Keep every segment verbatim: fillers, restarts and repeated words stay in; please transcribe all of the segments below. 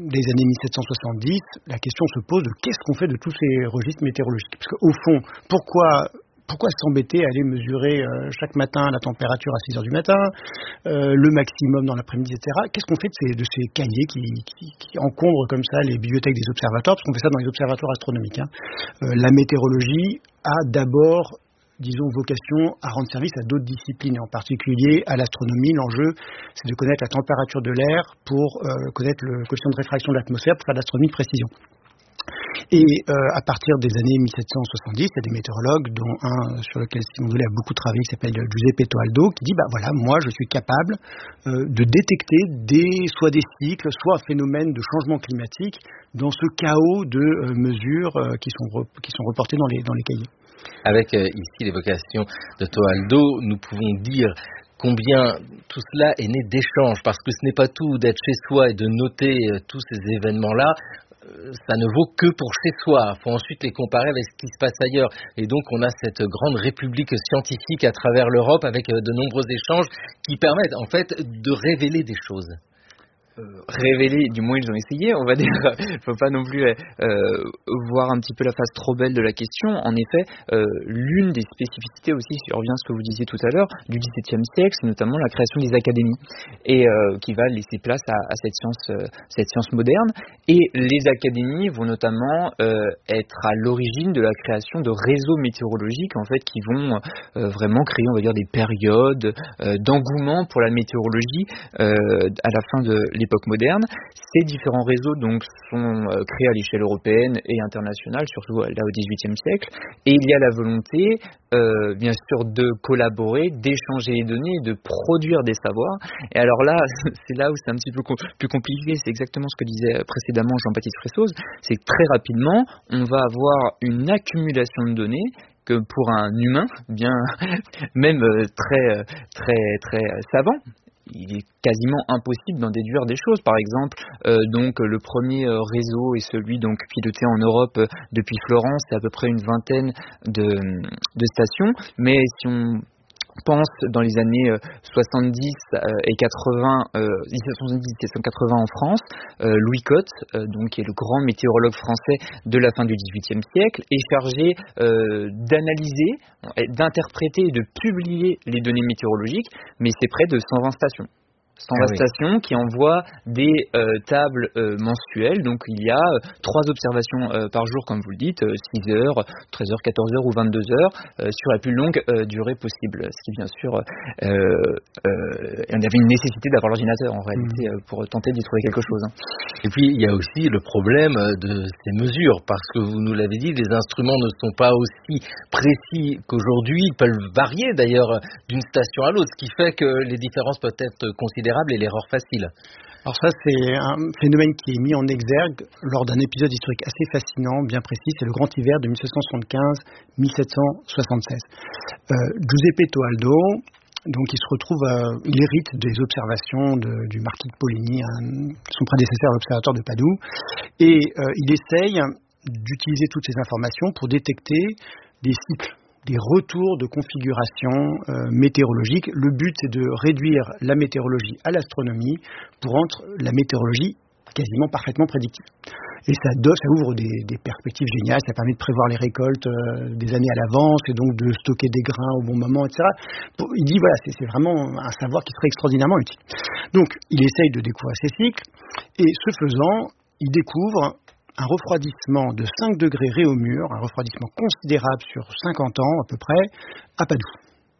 des années mille sept cent soixante-dix, la question se pose de qu'est-ce qu'on fait de tous ces registres météorologiques. Parce qu'au fond, pourquoi... Pourquoi s'embêter à aller mesurer euh, chaque matin la température à six heures du matin, euh, le maximum dans l'après-midi, et cetera. Qu'est-ce qu'on fait de ces, de ces cahiers qui, qui, qui encombrent comme ça les bibliothèques des observatoires? Parce qu'on fait ça dans les observatoires astronomiques. Hein. Euh, la météorologie a d'abord, disons, vocation à rendre service à d'autres disciplines, en particulier à l'astronomie. L'enjeu, c'est de connaître la température de l'air pour euh, connaître le coefficient de réfraction de l'atmosphère pour faire de l'astronomie de précision. Et euh, à partir des années mille sept cent soixante-dix, il y a des météorologues, dont un sur lequel Simon Dolé a beaucoup travaillé, qui s'appelle Giuseppe Toaldo, qui dit bah voilà, moi je suis capable euh, de détecter des, soit des cycles, soit un phénomène de changement climatique dans ce chaos de euh, mesures euh, qui sont re, qui sont reportées dans les dans les cahiers. Avec euh, ici l'évocation de Toaldo, nous pouvons dire combien tout cela est né d'échanges, parce que ce n'est pas tout d'être chez soi et de noter euh, tous ces événements-là. Ça ne vaut que pour chez soi. Il faut ensuite les comparer avec ce qui se passe ailleurs. Et donc, on a cette grande république scientifique à travers l'Europe avec de nombreux échanges qui permettent, en fait, de révéler des choses. Euh, révéler, du moins ils ont essayé, on va dire. Il ne faut pas non plus euh, voir un petit peu la face trop belle de la question. En effet, euh, l'une des spécificités aussi, si on revient à ce que vous disiez tout à l'heure, du dix-septième siècle, c'est notamment la création des académies, et euh, qui va laisser place à, à cette science, euh, cette science moderne. Et les académies vont notamment euh, être à l'origine de la création de réseaux météorologiques, en fait, qui vont euh, vraiment créer, on va dire, des périodes euh, d'engouement pour la météorologie euh, à la fin de l'époque moderne. Ces différents réseaux donc sont euh, créés à l'échelle européenne et internationale, surtout là au dix-huitième siècle, et il y a la volonté euh, bien sûr de collaborer, d'échanger les données, de produire des savoirs. Et alors là, c'est là où c'est un petit peu com- plus compliqué, c'est exactement ce que disait précédemment Jean-Baptiste Fressoz, c'est que très rapidement, on va avoir une accumulation de données que pour un humain, bien même euh, très très très savant, il est quasiment impossible d'en déduire des choses. Par exemple, euh, donc le premier euh, réseau est celui donc piloté en Europe euh, depuis Florence, c'est à peu près une vingtaine de, de stations. Mais si on pense dans les années euh, soixante-dix et quatre-vingts, euh, soixante-dix et quatre-vingts en France, euh, Louis Cotte, euh, donc qui est le grand météorologue français de la fin du dix-huitième siècle, est chargé euh, d'analyser, d'interpréter et de publier les données météorologiques, mais c'est près de cent vingt stations. cent vingt ah oui. stations qui envoient des euh, tables euh, mensuelles. Donc il y a euh, trois observations euh, par jour, comme vous le dites, euh, six heures, treize heures, quatorze heures ou vingt-deux heures, euh, sur la plus longue euh, durée possible. Ce qui, bien sûr, euh, euh, on avait une nécessité d'avoir l'ordinateur, en réalité, euh, pour tenter d'y trouver quelque chose. Hein. Et puis, il y a aussi le problème de ces mesures, parce que vous nous l'avez dit, les instruments ne sont pas aussi précis qu'aujourd'hui. Ils peuvent varier, d'ailleurs, d'une station à l'autre, ce qui fait que les différences peuvent être considérables et l'erreur facile. Alors ça, c'est un phénomène qui est mis en exergue lors d'un épisode historique assez fascinant, bien précis, c'est le Grand Hiver de mille sept cent soixante-quinze à mille sept cent soixante-seize. Euh, Giuseppe Toaldo, donc il se retrouve, euh, il hérite des observations de, du marquis de Poligny, hein, son prédécesseur à l'observatoire de Padoue, et euh, il essaye d'utiliser toutes ces informations pour détecter des cycles, des retours de configuration euh, météorologique. Le but, c'est de réduire la météorologie à l'astronomie pour rendre la météorologie quasiment parfaitement prédictive. Et ça, ça ouvre des, des perspectives géniales, ça permet de prévoir les récoltes euh, des années à l'avance et donc de stocker des grains au bon moment, et cetera. Pour, il dit, voilà, c'est, c'est vraiment un savoir qui serait extraordinairement utile. Donc, il essaye de découvrir ces cycles et ce faisant, il découvre un refroidissement de cinq degrés Réaumur, un refroidissement considérable sur cinquante ans à peu près, à Padoue.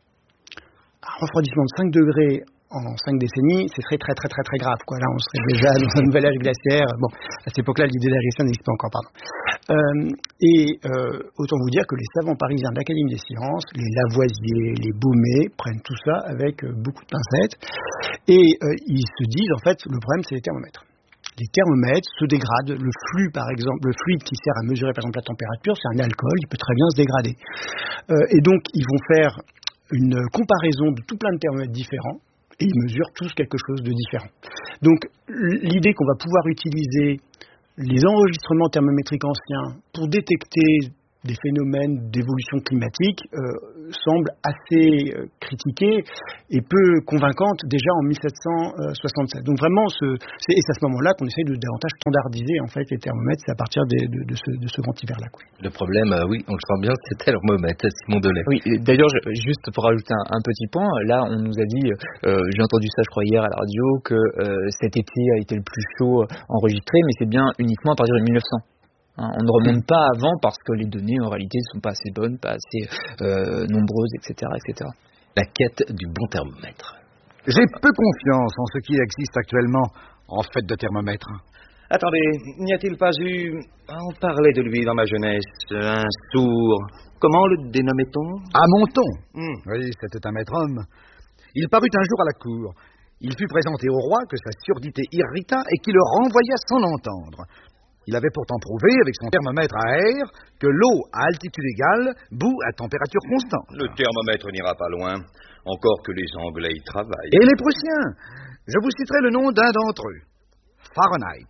Un refroidissement de cinq degrés en cinq décennies, ce serait très très très très grave, quoi. Là, on serait déjà dans un nouvel âge glaciaire. Bon, à cette époque-là, l'idée d'âge glaciaire n'existe pas encore, pardon. Euh, et euh, autant vous dire que les savants parisiens de l'Académie des sciences, les Lavoisier, les Baumet, prennent tout ça avec beaucoup de pincettes. Et euh, ils se disent, en fait, le problème, c'est les thermomètres. Les thermomètres se dégradent. Le flux, par exemple, le fluide qui sert à mesurer, par exemple, la température, c'est un alcool, il peut très bien se dégrader. Euh, et donc, ils vont faire une comparaison de tout plein de thermomètres différents, et ils mesurent tous quelque chose de différent. Donc, l'idée qu'on va pouvoir utiliser les enregistrements thermométriques anciens pour détecter des phénomènes d'évolution climatique, euh, semble assez euh, critiquée et peu convaincante déjà en mille sept cent soixante-sept. Donc vraiment, ce, c'est, et c'est à ce moment-là qu'on essaye de davantage standardiser en fait les thermomètres, c'est à partir des, de, de, ce, de ce grand hiver-là. Quoi. Le problème, euh, oui, on le sent bien, c'était le thermomètre, Simon Delay. Oui, d'ailleurs, je, juste pour rajouter un, un petit point, là, on nous a dit, euh, j'ai entendu ça, je crois, hier à la radio, que euh, cet été a été le plus chaud enregistré, mais c'est bien uniquement à partir de mille neuf cents. Hein, on ne remonte pas avant parce que les données, en réalité, ne sont pas assez bonnes, pas assez euh, nombreuses, et cetera, et cetera. La quête du bon thermomètre. J'ai peu confiance en ce qui existe actuellement en fait de thermomètre. Attendez, n'y a-t-il pas eu... On parlait de lui dans ma jeunesse, un sourd. Comment le dénommait-on? À Monton. Hmm. Oui, c'était un maître homme. Il parut un jour à la cour. Il fut présenté au roi que sa surdité irrita et qui le renvoya sans l'entendre. Il avait pourtant prouvé, avec son thermomètre à air, que l'eau à altitude égale bout à température constante. Le thermomètre n'ira pas loin, encore que les Anglais y travaillent. Et les Prussiens. Je vous citerai le nom d'un d'entre eux. Fahrenheit.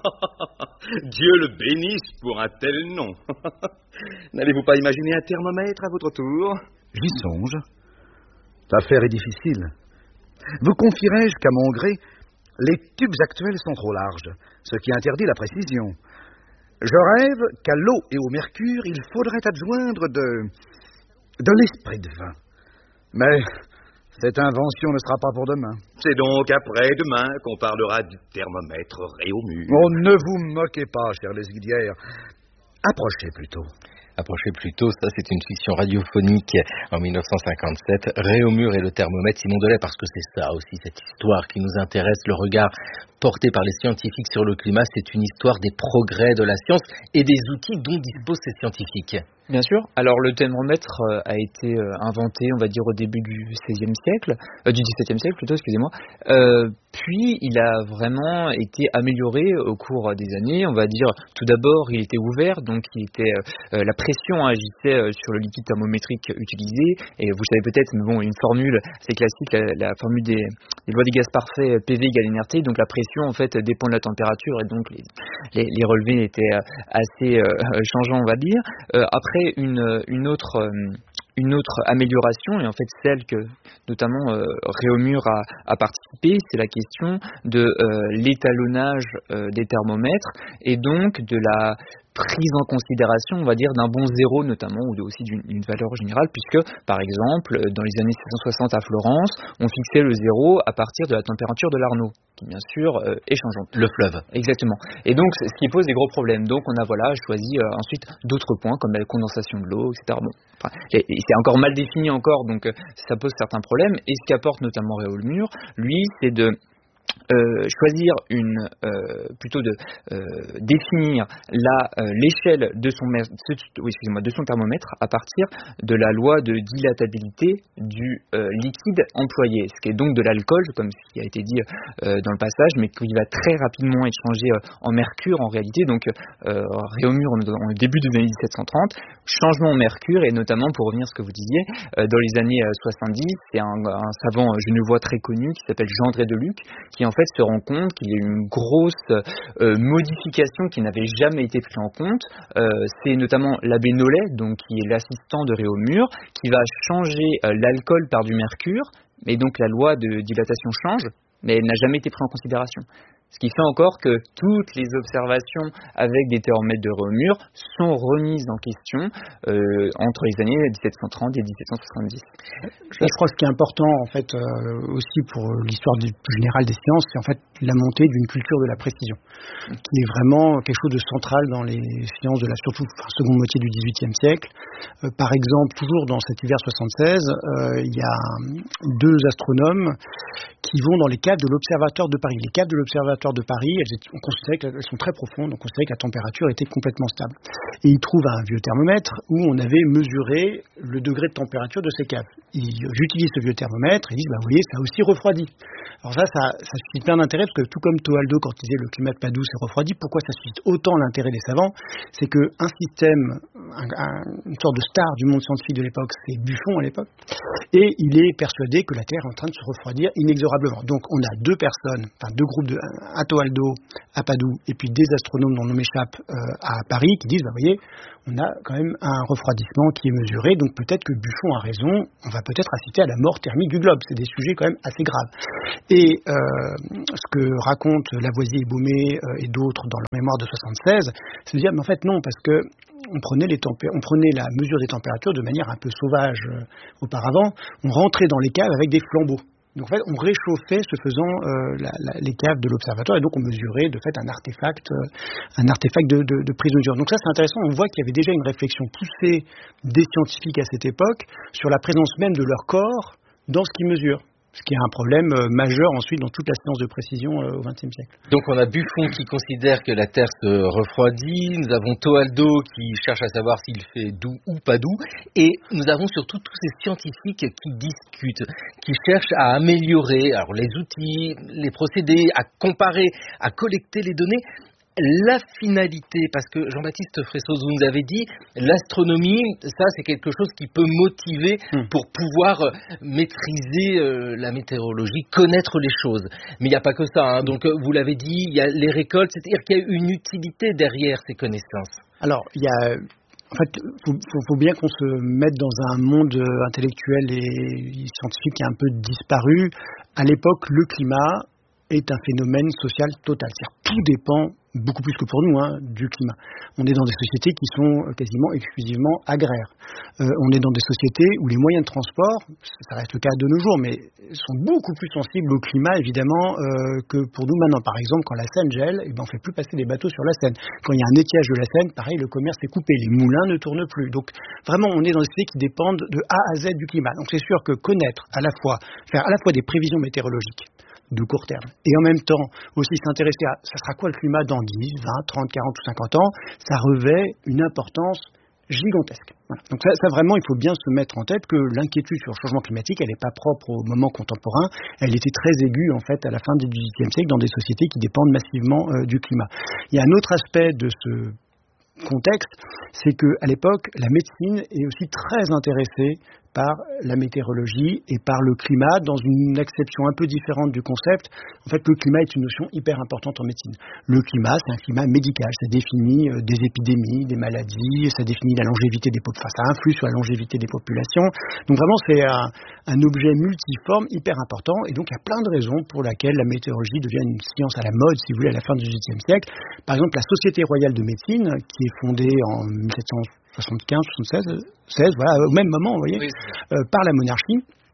Dieu le bénisse pour un tel nom. N'allez-vous pas imaginer un thermomètre à votre tour? J'y songe. L'affaire est difficile. Vous confierai-je qu'à mon gré, les tubes actuels sont trop larges, ce qui interdit la précision. Je rêve qu'à l'eau et au mercure, il faudrait adjoindre de... de l'esprit de vin. Mais cette invention ne sera pas pour demain. C'est donc après-demain qu'on parlera du thermomètre Réaumur. Oh, ne vous moquez pas, chère Lesguidière. Approchez plutôt. Approchez plutôt, ça c'est une fiction radiophonique en mille neuf cent cinquante-sept, Réaumur et le thermomètre, Simon Delay, parce que c'est ça aussi, cette histoire qui nous intéresse, le regard porté par les scientifiques sur le climat, c'est une histoire des progrès de la science et des outils dont disposent ces scientifiques. Bien sûr. Alors le thermomètre euh, a été euh, inventé, on va dire, au début du seizième siècle, euh, du dix-septième siècle plutôt, excusez-moi. Euh, puis il a vraiment été amélioré au cours des années. On va dire, tout d'abord, il était ouvert, donc il était euh, la pression agissait euh, sur le liquide thermométrique utilisé. Et vous savez peut-être, mais bon, une formule assez classique, la, la formule des, des lois des gaz parfaits, P V égale N R T. Donc la pression en fait dépend de la température et donc les, les, les relevés étaient assez euh, changeants, on va dire. Euh, après Une, une, autre, une autre amélioration, et en fait celle que notamment euh, Réaumur a, a participé, c'est la question de euh, l'étalonnage euh, des thermomètres et donc de la prise en considération, on va dire, d'un bon zéro notamment, ou aussi d'une, d'une valeur générale, puisque, par exemple, dans les années sept cent soixante à Florence, on fixait le zéro à partir de la température de l'Arno, qui bien sûr euh, est changeante. Le fleuve. Exactement. Et donc, ce qui pose des gros problèmes. Donc, on a voilà choisi euh, ensuite d'autres points, comme la condensation de l'eau, et cetera. Bon, enfin, et, et c'est encore mal défini encore, donc euh, ça pose certains problèmes. Et ce qu'apporte notamment Réaumur, lui, c'est de Euh, choisir une euh, plutôt de euh, définir la euh, l'échelle de son oui, excusez-moi, de son thermomètre à partir de la loi de dilatabilité du euh, liquide employé, ce qui est donc de l'alcool, comme ce qui a été dit euh, dans le passage, mais qui va très rapidement être changé euh, en mercure en réalité. Donc euh, Réaumur en le début des années dix-sept cent trente, changement en mercure, et notamment pour revenir à ce que vous disiez, euh, dans les années euh, soixante-dix, c'est un, un savant genevois très connu qui s'appelle Jean-André Deluc, qui en fait se rend compte qu'il y a une grosse euh, modification qui n'avait jamais été prise en compte. Euh, c'est notamment l'abbé Nollet, donc qui est l'assistant de Réaumur, qui va changer euh, l'alcool par du mercure, et donc la loi de dilatation change, mais elle n'a jamais été prise en considération. Ce qui fait encore que toutes les observations avec des thermomètres de Réaumur sont remises en question euh, entre les années dix-sept cent trente et dix-sept cent soixante-dix. Je crois que ce qui est important en fait euh, aussi pour l'histoire du, plus générale des sciences, c'est en fait la montée d'une culture de la précision, qui est vraiment quelque chose de central dans les sciences de la surtout enfin, seconde moitié du dix-huitième siècle. Euh, par exemple, toujours dans cet hiver soixante-seize, euh, il y a deux astronomes qui vont dans les caves de l'Observatoire de Paris. Les caves de l'Observatoire de Paris, elles, étaient, on considérait qu'elles sont très profondes, on considérait que la température était complètement stable. Et ils trouvent un vieux thermomètre où on avait mesuré le degré de température de ces caves. Ils utilisent ce vieux thermomètre et disent, bah, vous voyez, ça a aussi refroidi. Alors ça, ça, ça suscite plein d'intérêt, parce que tout comme Toaldo, quand il disait le climat de Padoue s'est refroidi, pourquoi ça suscite autant l'intérêt des savants? C'est qu'un système, un, un, une sorte sorte de star du monde scientifique de l'époque, c'est Buffon à l'époque, et il est persuadé que la Terre est en train de se refroidir inexorablement. Donc on a deux personnes, enfin deux groupes, de, un Toaldo à Padoue, et puis des astronomes dont le nom m'échappe euh, à Paris, qui disent, bah, vous voyez, on a quand même un refroidissement qui est mesuré, donc peut-être que Buffon a raison, on va peut-être assister à la mort thermique du globe. C'est des sujets quand même assez graves. Et euh, ce que racontent Lavoisier et Baumé euh, et d'autres dans leur mémoire de soixante-seize, c'est de dire, mais en fait non, parce que on prenait, les tempé- on prenait la mesure des températures de manière un peu sauvage euh, auparavant, on rentrait dans les caves avec des flambeaux. Donc en fait, on réchauffait, ce faisant, euh, la, la, les caves de l'observatoire, et donc on mesurait de fait un artefact, euh, un artefact de, de, de prise de mesure. Donc ça, c'est intéressant. On voit qu'il y avait déjà une réflexion poussée des scientifiques à cette époque sur la présence même de leur corps dans ce qu'ils mesurent. Ce qui est un problème euh, majeur ensuite dans toute la science de précision euh, au vingtième siècle. Donc on a Buffon qui considère que la Terre se refroidit, nous avons Toaldo qui cherche à savoir s'il fait doux ou pas doux, et nous avons surtout tous ces scientifiques qui discutent, qui cherchent à améliorer alors, les outils, les procédés, à comparer, à collecter les données. La finalité, parce que Jean-Baptiste Fressoz, vous nous avez dit, l'astronomie, ça c'est quelque chose qui peut motiver pour pouvoir euh, maîtriser euh, la météorologie, connaître les choses. Mais il n'y a pas que ça, hein. Donc vous l'avez dit, il y a les récoltes, c'est-à-dire qu'il y a une utilité derrière ces connaissances. Alors, il y a... En fait, il faut, faut, faut bien qu'on se mette dans un monde intellectuel et scientifique qui a un peu disparu. À l'époque, le climat est un phénomène social total. C'est-à-dire tout dépend, beaucoup plus que pour nous, hein, du climat. On est dans des sociétés qui sont quasiment exclusivement agraires. Euh, on est dans des sociétés où les moyens de transport, ça reste le cas de nos jours, mais sont beaucoup plus sensibles au climat, évidemment, euh, que pour nous maintenant. Par exemple, quand la Seine gèle, eh ben, on ne fait plus passer des bateaux sur la Seine. Quand il y a un étiage de la Seine, pareil, le commerce est coupé, les moulins ne tournent plus. Donc, vraiment, on est dans des sociétés qui dépendent de A à Z du climat. Donc, c'est sûr que connaître à la fois, faire à la fois des prévisions météorologiques, de court terme. Et en même temps, aussi s'intéresser à ça sera quoi le climat dans dix, vingt, trente, quarante ou cinquante ans, ça revêt une importance gigantesque. Voilà. Donc ça, ça vraiment, il faut bien se mettre en tête que l'inquiétude sur le changement climatique, elle n'est pas propre au moment contemporain, elle était très aiguë en fait à la fin du dix-huitième siècle dans des sociétés qui dépendent massivement euh, du climat. Il y a un autre aspect de ce contexte, c'est qu'à l'époque, la médecine est aussi très intéressée par la météorologie et par le climat, dans une acception un peu différente du concept. En fait, le climat est une notion hyper importante en médecine. Le climat, c'est un climat médical. Ça définit euh, des épidémies, des maladies, ça définit la longévité des populations. Enfin, ça influe sur la longévité des populations. Donc vraiment, c'est un, un objet multiforme hyper important. Et donc, il y a plein de raisons pour lesquelles la météorologie devient une science à la mode, si vous voulez, à la fin du dix-huitième siècle. Par exemple, la Société royale de médecine, qui est fondée en mille sept cent soixante-quinze, soixante-seize, seize, voilà, au même moment, vous voyez, oui, euh, par la monarchie,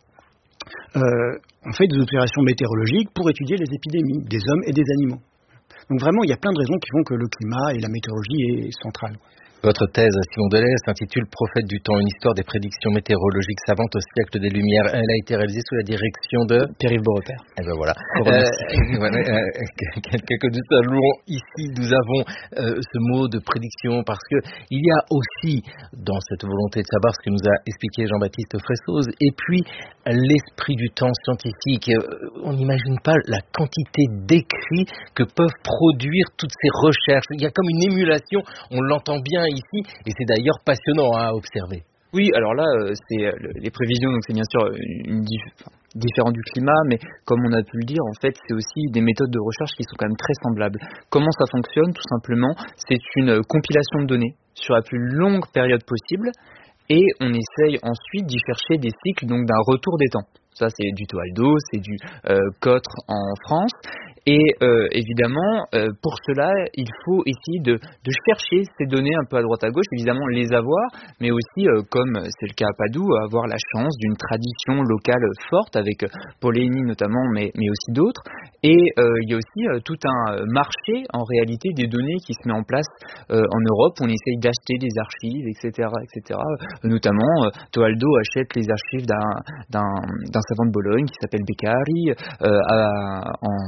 euh, on fait des observations météorologiques pour étudier les épidémies des hommes et des animaux. Donc vraiment, il y a plein de raisons qui font que le climat et la météorologie est centrale. Votre thèse, Simon Delez, s'intitule « Prophète du temps, une histoire des prédictions météorologiques savantes au siècle des Lumières ». Elle a été réalisée sous la direction de Pierre-Yves Beaurepaire. Et ben voilà. Euh, voilà euh, quelques du salon ici, nous avons euh, ce mot de prédiction parce que il y a aussi dans cette volonté de savoir ce que nous a expliqué Jean-Baptiste Fressoz et puis l'esprit du temps scientifique. On n'imagine pas la quantité d'écrits que peuvent produire toutes ces recherches. Il y a comme une émulation, on l'entend bien ici, et c'est d'ailleurs passionnant à observer. Oui, alors là, c'est les prévisions, donc c'est bien sûr une dif- différent du climat, mais comme on a pu le dire, en fait, c'est aussi des méthodes de recherche qui sont quand même très semblables. Comment ça fonctionne? Tout simplement, c'est une compilation de données sur la plus longue période possible, et on essaye ensuite d'y chercher des cycles, donc d'un retour des temps. Ça, c'est du Toaldo, c'est du euh, Cotre en France. Et euh, évidemment, euh, pour cela, il faut essayer de, de chercher ces données un peu à droite à gauche, évidemment les avoir, mais aussi, euh, comme c'est le cas à Padoue, avoir la chance d'une tradition locale forte, avec euh, Polénie notamment, mais, mais aussi d'autres. Et euh, il y a aussi euh, tout un marché, en réalité, des données qui se met en place euh, en Europe. On essaye d'acheter des archives, et cetera, et cetera. Notamment, euh, Toaldo achète les archives d'un, d'un, d'un savant de Bologne qui s'appelle Beccari, euh, à, en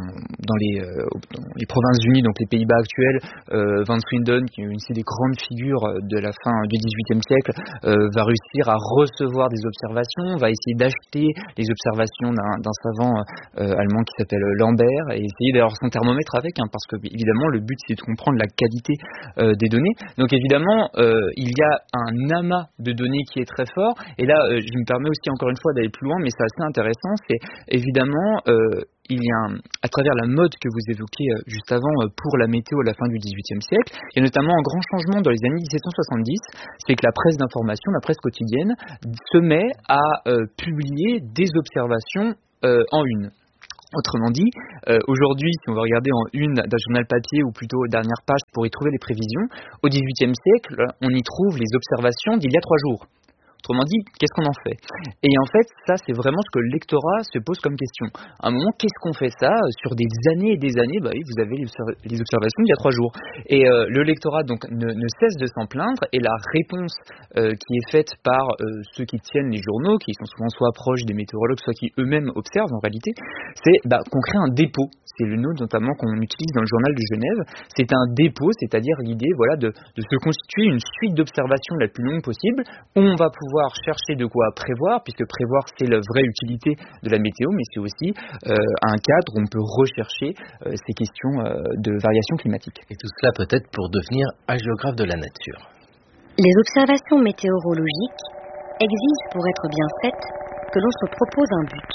dans les, euh, dans les Provinces-Unies, donc les Pays-Bas actuels, euh, Van Swindon, qui est une des grandes figures de la fin du dix-huitième siècle, euh, va réussir à recevoir des observations, va essayer d'acheter les observations d'un, d'un savant euh, allemand qui s'appelle Lambert et essayer d'avoir son thermomètre avec, hein, parce que évidemment le but c'est de comprendre la qualité euh, des données. Donc évidemment euh, il y a un amas de données qui est très fort, et là euh, je me permets aussi encore une fois d'aller plus loin, mais c'est assez intéressant, c'est évidemment euh, il y a, un, à travers la mode que vous évoquiez euh, juste avant euh, pour la météo à la fin du dix-huitième siècle, il y a notamment un grand changement dans les années dix-sept cent soixante-dix, c'est que la presse d'information, la presse quotidienne, se met à euh, publier des observations euh, en une. Autrement dit, euh, aujourd'hui, si on va regarder en une d'un journal papier ou plutôt dernière page pour y trouver les prévisions, au dix-huitième siècle, on y trouve les observations d'il y a trois jours. Autrement dit, qu'est-ce qu'on en fait? Et en fait, ça, c'est vraiment ce que le lectorat se pose comme question. À un moment, qu'est-ce qu'on fait ça? Sur des années et des années, bah oui, vous avez les observations d'il y a trois jours. Et euh, le lectorat donc ne, ne cesse de s'en plaindre, et la réponse euh, qui est faite par euh, ceux qui tiennent les journaux, qui sont souvent soit proches des météorologues, soit qui eux-mêmes observent en réalité, c'est bah, qu'on crée un dépôt. C'est le nom notamment qu'on utilise dans le journal de Genève. C'est un dépôt, c'est-à-dire l'idée voilà, de, de se constituer une suite d'observations la plus longue possible, où on va pouvoir chercher de quoi prévoir, puisque prévoir c'est la vraie utilité de la météo, mais c'est aussi euh, un cadre où on peut rechercher euh, ces questions euh, de variation climatique. Et tout cela peut-être pour devenir hagiographe de la nature. Les observations météorologiques exigent pour être bien faites que l'on se propose un but.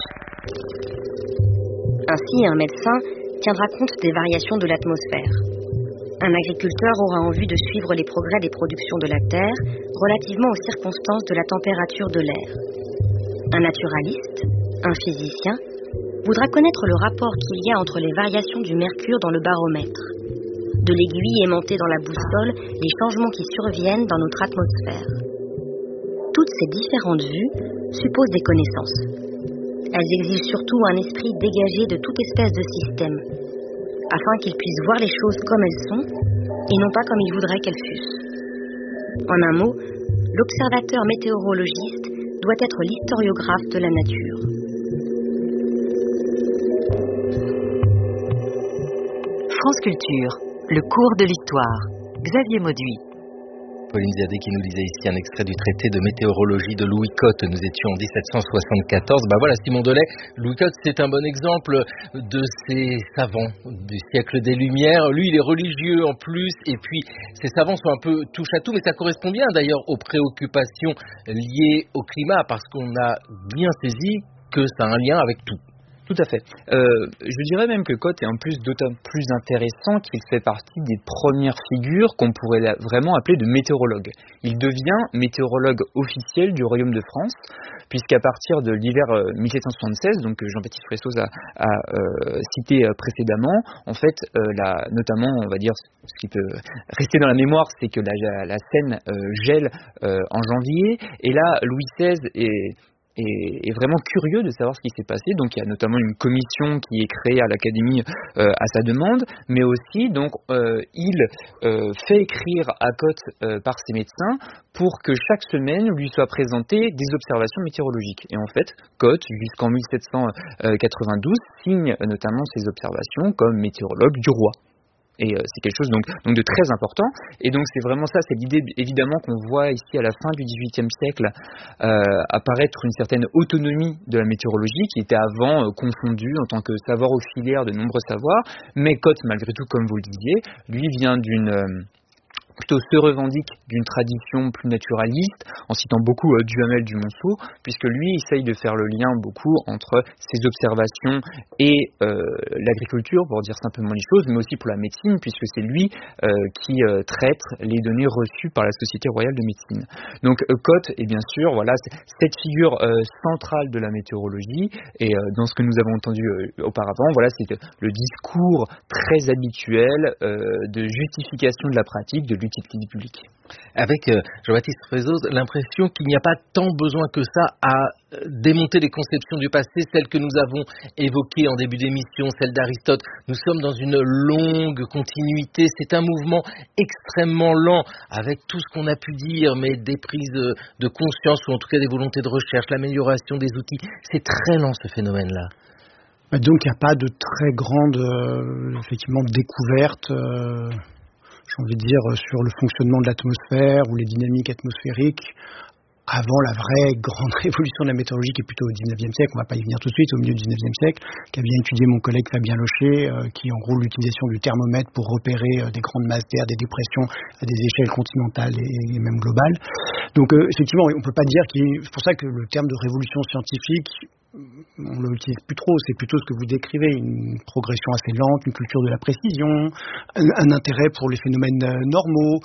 Ainsi, un médecin tiendra compte des variations de l'atmosphère. Un agriculteur aura envie de suivre les progrès des productions de la terre relativement aux circonstances de la température de l'air. Un naturaliste, un physicien, voudra connaître le rapport qu'il y a entre les variations du mercure dans le baromètre, de l'aiguille aimantée dans la boussole, les changements qui surviennent dans notre atmosphère. Toutes ces différentes vues supposent des connaissances. Elles exigent surtout un esprit dégagé de toute espèce de système, afin qu'ils puissent voir les choses comme elles sont, et non pas comme ils voudraient qu'elles fussent. En un mot, l'observateur météorologiste doit être l'historiographe de la nature. France Culture, le cours de l'histoire. Xavier Mauduit. Pauline Ziadé qui nous lisait ici un extrait du traité de météorologie de Louis Cotte. Nous étions en dix-sept cent soixante-quatorze. Ben voilà, Simon Delay, Louis Cotte, c'est un bon exemple de ces savants du siècle des Lumières. Lui, il est religieux en plus, et puis ces savants sont un peu touche à tout, mais ça correspond bien d'ailleurs aux préoccupations liées au climat, parce qu'on a bien saisi que ça a un lien avec tout. Tout à fait. Euh, je dirais même que Cotte est en plus d'autant plus intéressant qu'il fait partie des premières figures qu'on pourrait vraiment appeler de météorologue. Il devient météorologue officiel du Royaume de France, puisqu'à partir de l'hiver mille sept cent soixante-seize, donc Jean-Baptiste Fressoz a, a euh, cité précédemment, en fait, euh, la, notamment, on va dire, ce qui peut rester dans la mémoire, c'est que la, la Seine euh, gèle euh, en janvier, et là, Louis seize est est, est vraiment curieux de savoir ce qui s'est passé. Donc il y a notamment une commission qui est créée à l'Académie euh, à sa demande, mais aussi donc euh, il euh, fait écrire à Cotte euh, par ses médecins pour que chaque semaine lui soient présentées des observations météorologiques. Et en fait, Cotte, jusqu'en mille sept cent quatre-vingt-douze, signe notamment ces observations comme météorologue du roi. Et euh, c'est quelque chose donc, donc de très important. Et donc c'est vraiment ça, c'est l'idée évidemment qu'on voit ici à la fin du dix-huitième siècle euh, apparaître une certaine autonomie de la météorologie qui était avant euh, confondue en tant que savoir auxiliaire de nombreux savoirs. Mais Cotte, malgré tout, comme vous le disiez, lui vient d'une... Euh, plutôt se revendique d'une tradition plus naturaliste, en citant beaucoup euh, Duhamel du Monceau, puisque lui essaye de faire le lien beaucoup entre ses observations et euh, l'agriculture, pour dire simplement les choses, mais aussi pour la médecine, puisque c'est lui euh, qui euh, traite les données reçues par la Société royale de médecine. Donc euh, Cotte est bien sûr voilà, cette figure euh, centrale de la météorologie, et euh, dans ce que nous avons entendu euh, auparavant, voilà, c'est le discours très habituel euh, de justification de la pratique, de l'utilité publique. Avec euh, Jean-Baptiste Fressoz, l'impression qu'il n'y a pas tant besoin que ça à euh, démonter les conceptions du passé, celles que nous avons évoquées en début d'émission, celles d'Aristote. Nous sommes dans une longue continuité, c'est un mouvement extrêmement lent, avec tout ce qu'on a pu dire, mais des prises de conscience, ou en tout cas des volontés de recherche, l'amélioration des outils. C'est très lent ce phénomène-là. Donc il n'y a pas de très grande euh, effectivement découverte, euh, j'ai envie de dire, sur le fonctionnement de l'atmosphère ou les dynamiques atmosphériques avant la vraie grande révolution de la météorologie qui est plutôt au dix-neuvième siècle. On ne va pas y venir tout de suite, au milieu du dix-neuvième siècle, qui a bien étudié mon collègue Fabien Locher, euh, qui en gros l'utilisation du thermomètre pour repérer euh, des grandes masses d'air, des dépressions à des échelles continentales et, et même globales. Donc euh, effectivement, on ne peut pas dire qu'il est... C'est pour ça que le terme de révolution scientifique, on ne l'utilise plus trop, c'est plutôt ce que vous décrivez, une progression assez lente, une culture de la précision, un, un intérêt pour les phénomènes euh, normaux.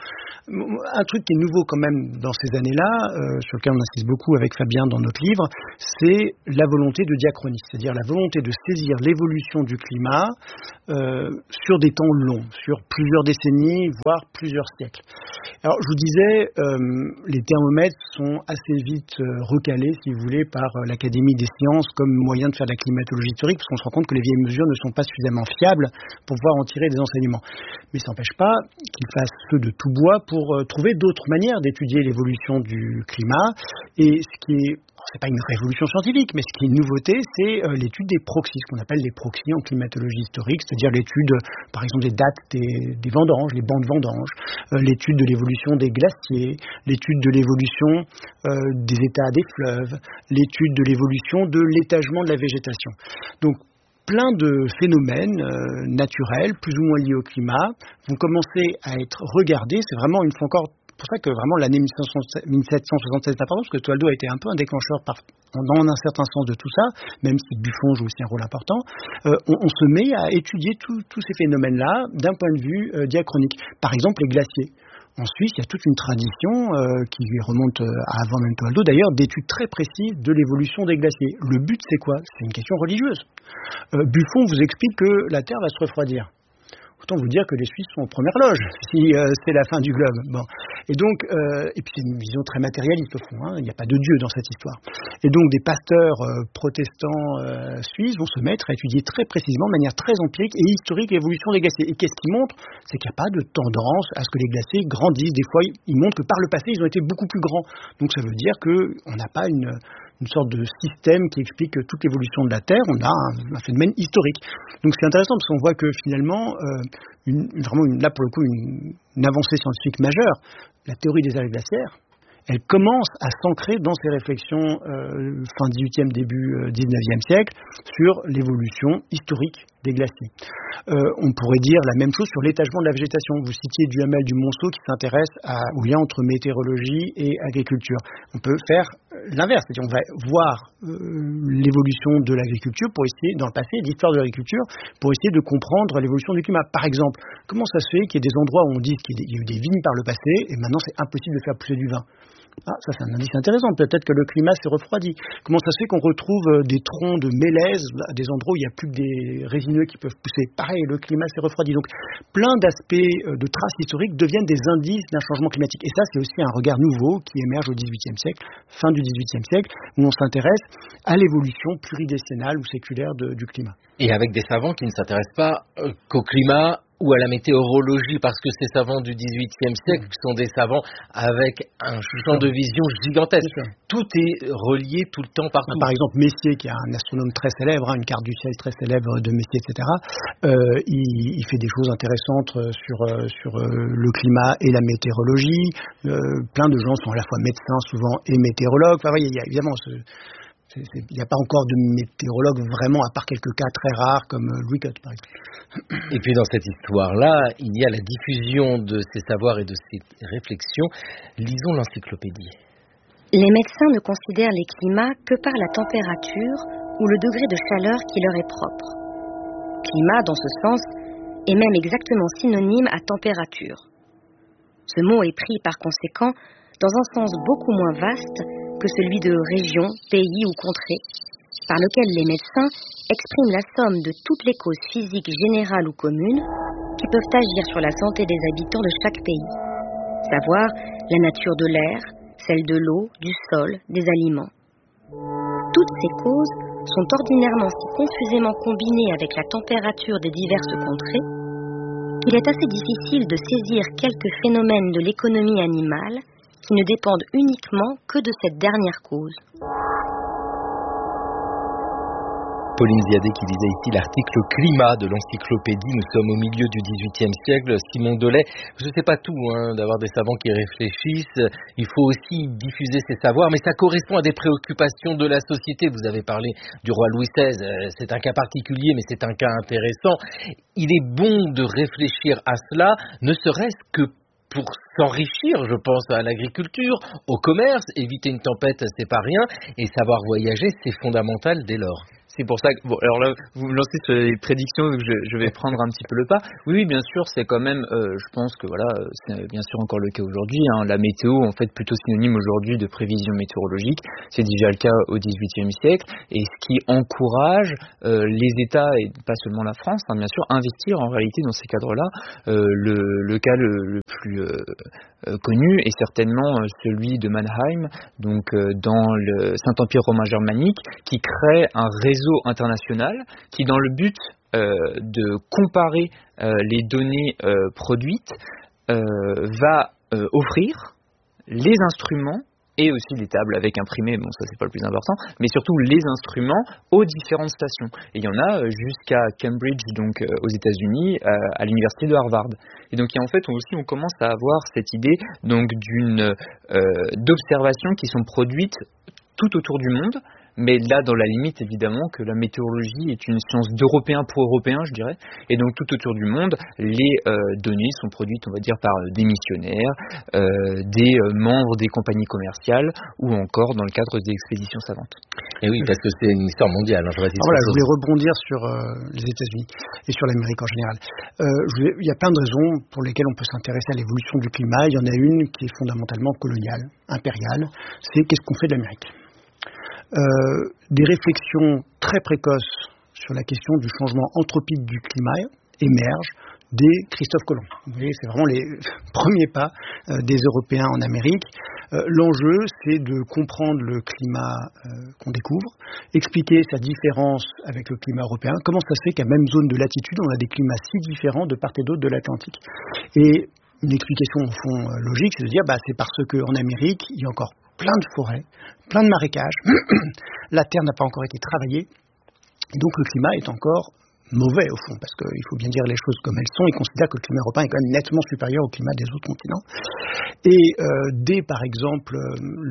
Un truc qui est nouveau quand même dans ces années-là, euh, sur lequel on insiste beaucoup avec Fabien dans notre livre, c'est la volonté de diachronie, c'est-à-dire la volonté de saisir l'évolution du climat euh, sur des temps longs, sur plusieurs décennies, voire plusieurs siècles. Alors je vous disais, euh, les thermomètres sont assez vite euh, recalés, si vous voulez, par euh, l'Académie des sciences comme moyen de faire de la climatologie historique, parce qu'on se rend compte que les vieilles mesures ne sont pas suffisamment fiables pour pouvoir en tirer des enseignements. Mais ça n'empêche pas qu'ils fassent feu de tout bois pour euh, trouver d'autres manières d'étudier l'évolution du climat. Et ce qui est, c'est pas une révolution scientifique, mais ce qui est une nouveauté, c'est euh, l'étude des proxys, ce qu'on appelle les proxys en climatologie historique, c'est-à-dire l'étude, euh, par exemple, des dates des, des vendanges, les bancs de vendanges, euh, l'étude de l'évolution des glaciers, l'étude de l'évolution euh, des états des fleuves, l'étude de l'évolution de l'étagement de la végétation. Donc, plein de phénomènes euh, naturels, plus ou moins liés au climat, vont commencer à être regardés. C'est vraiment, une fois encore, pour ça que vraiment l'année mille sept cent soixante-seize est importante, parce que Toaldo a été un peu un déclencheur par, dans un certain sens de tout ça, même si Buffon joue aussi un rôle important. Euh, on, on se met à étudier tous ces phénomènes-là d'un point de vue euh, diachronique. Par exemple, les glaciers. En Suisse, il y a toute une tradition euh, qui remonte à avant même Toaldo, d'ailleurs, d'études très précises de l'évolution des glaciers. Le but, c'est quoi? C'est une question religieuse. Euh, Buffon vous explique que la Terre va se refroidir. Autant vous dire que les Suisses sont en première loge si euh, c'est la fin du globe. Bon. Et donc, euh, et puis c'est une vision très matérialiste au fond, hein, il n'y a pas de Dieu dans cette histoire. Et donc des pasteurs euh, protestants euh, suisses vont se mettre à étudier très précisément, de manière très empirique et historique, l'évolution des glaciers. Et qu'est-ce qu'ils montrent? C'est qu'il n'y a pas de tendance à ce que les glaciers grandissent. Des fois, ils montrent que par le passé, ils ont été beaucoup plus grands. Donc ça veut dire qu'on n'a pas une... une sorte de système qui explique toute l'évolution de la Terre, on a un, un phénomène historique. Donc c'est intéressant parce qu'on voit que finalement, euh, une, vraiment une, là pour le coup, une, une avancée scientifique majeure, la théorie des aires glaciaires, elle commence à s'ancrer dans ses réflexions euh, fin dix-huitième, début euh, dix-neuvième siècle sur l'évolution historique des glaciers. Euh, on pourrait dire la même chose sur l'étagement de la végétation. Vous citiez Duhamel du Monceau qui s'intéresse à, au lien entre météorologie et agriculture. On peut faire l'inverse, c'est-à-dire on va voir euh, l'évolution de l'agriculture pour essayer, dans le passé, l'histoire de l'agriculture, pour essayer de comprendre l'évolution du climat. Par exemple, comment ça se fait qu'il y ait des endroits où on dit qu'il y a eu des vignes par le passé et maintenant c'est impossible de faire pousser du vin? Ah, ça c'est un indice intéressant, peut-être que le climat s'est refroidi. Comment ça se fait qu'on retrouve des troncs de mélèzes à des endroits où il n'y a plus que des résineux qui peuvent pousser? Pareil, le climat s'est refroidi. Donc plein d'aspects de traces historiques deviennent des indices d'un changement climatique. Et ça c'est aussi un regard nouveau qui émerge au dix-huitième siècle, fin du dix-huitième siècle, où on s'intéresse à l'évolution pluridécennale ou séculaire de, du climat. Et avec des savants qui ne s'intéressent pas euh, qu'au climat ou à la météorologie, parce que ces savants du dix-huitième siècle sont des savants avec un champ de vision gigantesque. Tout est relié tout le temps partout. Par exemple, Messier, qui est un astronome très célèbre, hein, une carte du ciel très célèbre de Messier, et cetera, euh, il, il fait des choses intéressantes sur, euh, sur euh, le climat et la météorologie. Euh, plein de gens sont à la fois médecins souvent et météorologues. Enfin, il y a évidemment... Ce, il n'y a pas encore de météorologue vraiment, à part quelques cas très rares comme Louis Cotte, par exemple. Et puis dans cette histoire-là, il y a la diffusion de ces savoirs et de ces réflexions. Lisons l'encyclopédie. Les médecins ne considèrent les climats que par la température ou le degré de chaleur qui leur est propre. Climat, dans ce sens, est même exactement synonyme à température. Ce mot est pris par conséquent dans un sens beaucoup moins vaste que celui de région, pays ou contrée, par lequel les médecins expriment la somme de toutes les causes physiques générales ou communes qui peuvent agir sur la santé des habitants de chaque pays, savoir la nature de l'air, celle de l'eau, du sol, des aliments. Toutes ces causes sont ordinairement si confusément combinées avec la température des diverses contrées qu'il est assez difficile de saisir quelques phénomènes de l'économie animale qui ne dépendent uniquement que de cette dernière cause. Pauline Ziadé qui lisait ici l'article climat de l'encyclopédie. Nous sommes au milieu du dix-huitième siècle. Simon Dolay, je ne sais pas tout hein, d'avoir des savants qui réfléchissent. Il faut aussi diffuser ces savoirs, mais ça correspond à des préoccupations de la société. Vous avez parlé du roi Louis seize. C'est un cas particulier, mais c'est un cas intéressant. Il est bon de réfléchir à cela, ne serait-ce que pour s'enrichir, je pense à l'agriculture, au commerce. Éviter une tempête, c'est pas rien, et savoir voyager, c'est fondamental dès lors. C'est pour ça que, bon, alors là, vous me lancez sur les prédictions, donc je, je vais prendre un petit peu le pas. Oui, oui, bien sûr, c'est quand même, euh, je pense que voilà, c'est bien sûr encore le cas aujourd'hui. Hein, la météo, en fait, plutôt synonyme aujourd'hui de prévision météorologique. C'est déjà le cas au dix-huitième siècle, et ce qui encourage euh, les États, et pas seulement la France, hein, bien sûr, à investir en réalité dans ces cadres-là. Euh, le, le cas le, le plus euh, euh, connu est certainement celui de Mannheim, donc euh, dans le Saint-Empire romain germanique, qui crée un réseau international qui, dans le but euh, de comparer euh, les données euh, produites, euh, va euh, offrir les instruments et aussi les tables avec imprimés, bon ça c'est pas le plus important, mais surtout les instruments aux différentes stations. Et il y en a jusqu'à Cambridge, donc euh, aux États-Unis, euh, à l'université de Harvard. Et donc en fait on aussi on commence à avoir cette idée donc d'une euh, d'observations qui sont produites tout autour du monde. Mais là, dans la limite, évidemment, que la météorologie est une science d'Européens pour Européens, je dirais. Et donc, tout autour du monde, les euh, données sont produites, on va dire, par des missionnaires, euh, des euh, membres des compagnies commerciales, ou encore dans le cadre des expéditions savantes. Et oui, parce que c'est une histoire mondiale. Hein, je, ah, voilà, je voulais rebondir sur euh, les États-Unis et sur l'Amérique en général. Euh, je voulais, il y a plein de raisons pour lesquelles on peut s'intéresser à l'évolution du climat. Il y en a une qui est fondamentalement coloniale, impériale. C'est qu'est-ce qu'on fait de l'Amérique ? Euh, des réflexions très précoces sur la question du changement anthropique du climat émergent dès Christophe Colomb. Vous voyez, c'est vraiment les premiers pas euh, des Européens en Amérique. Euh, l'enjeu, c'est de comprendre le climat euh, qu'on découvre, expliquer sa différence avec le climat européen, comment ça se fait qu'à même zone de latitude, on a des climats si différents de part et d'autre de l'Atlantique. Et une explication au fond euh, logique, c'est de dire, bah, c'est parce qu'en Amérique, il y a encore plein de forêts, plein de marécages, la terre n'a pas encore été travaillée, et donc le climat est encore mauvais au fond, parce qu'il faut bien dire les choses comme elles sont, ils considèrent que le climat européen est quand même nettement supérieur au climat des autres continents. Et euh, dès par exemple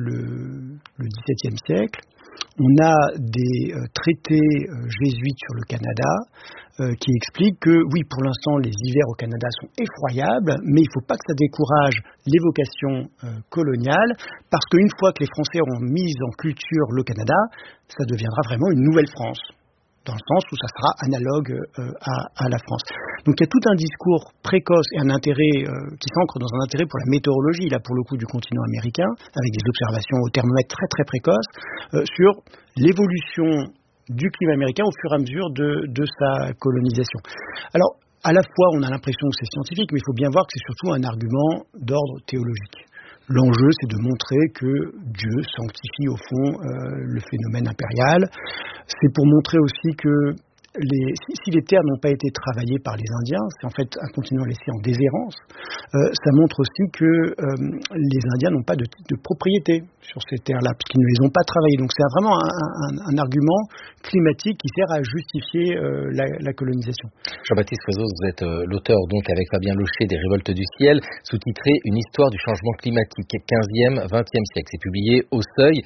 le, le dix-septième siècle, on a des euh, traités euh, jésuites sur le Canada euh, qui expliquent que, oui, pour l'instant, les hivers au Canada sont effroyables, mais il ne faut pas que ça décourage l'évocation euh, coloniale, parce qu'une fois que les Français auront mis en culture le Canada, ça deviendra vraiment une nouvelle France, dans le sens où ça sera analogue euh, à, à la France. Donc il y a tout un discours précoce et un intérêt euh, qui s'ancre dans un intérêt pour la météorologie, là pour le coup du continent américain, avec des observations au thermomètre très très précoces, euh, sur l'évolution du climat américain au fur et à mesure de, de sa colonisation. Alors, à la fois on a l'impression que c'est scientifique, mais il faut bien voir que c'est surtout un argument d'ordre théologique. L'enjeu, c'est de montrer que Dieu sanctifie au fond euh, le phénomène impérial. C'est pour montrer aussi que les, si, si les terres n'ont pas été travaillées par les Indiens, c'est en fait un continent laissé en déshérence. Euh, ça montre aussi que euh, les Indiens n'ont pas de, de propriété sur ces terres-là, puisqu'ils ne les ont pas travaillées. Donc c'est vraiment un, un, un argument climatique qui sert à justifier euh, la, la colonisation. Jean-Baptiste Foiseau, vous êtes euh, l'auteur donc avec Fabien Locher des Révoltes du ciel, sous-titré Une histoire du changement climatique, quinzième vingtième siècle. C'est publié au Seuil.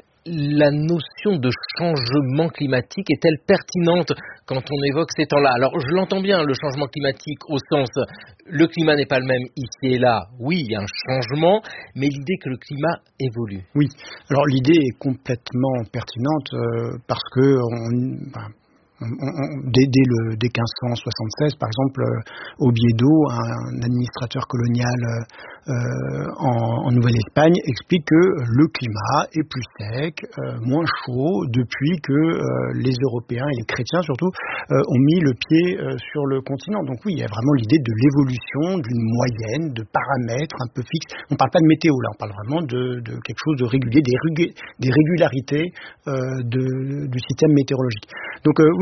La notion de changement climatique est-elle pertinente quand on évoque ces temps-là ? Alors, je l'entends bien, le changement climatique, au sens, le climat n'est pas le même ici et là. Oui, il y a un changement, mais l'idée que le climat évolue. Oui, alors l'idée est complètement pertinente euh, parce que on, ben, on, on, dès, dès, le, dès quinze cent soixante-seize, par exemple, euh, Oviedo, un, un administrateur colonial euh, en, en Nouvelle-Espagne, explique que le climat est plus sec, euh, moins chaud, depuis que euh, les Européens et les chrétiens surtout euh, ont mis le pied euh, sur le continent. Donc oui, il y a vraiment l'idée de l'évolution d'une moyenne, de paramètres un peu fixes. On ne parle pas de météo là, on parle vraiment de, de quelque chose de régulier, des, rugu- des régularités euh, de, du système météorologique. Donc euh, oui,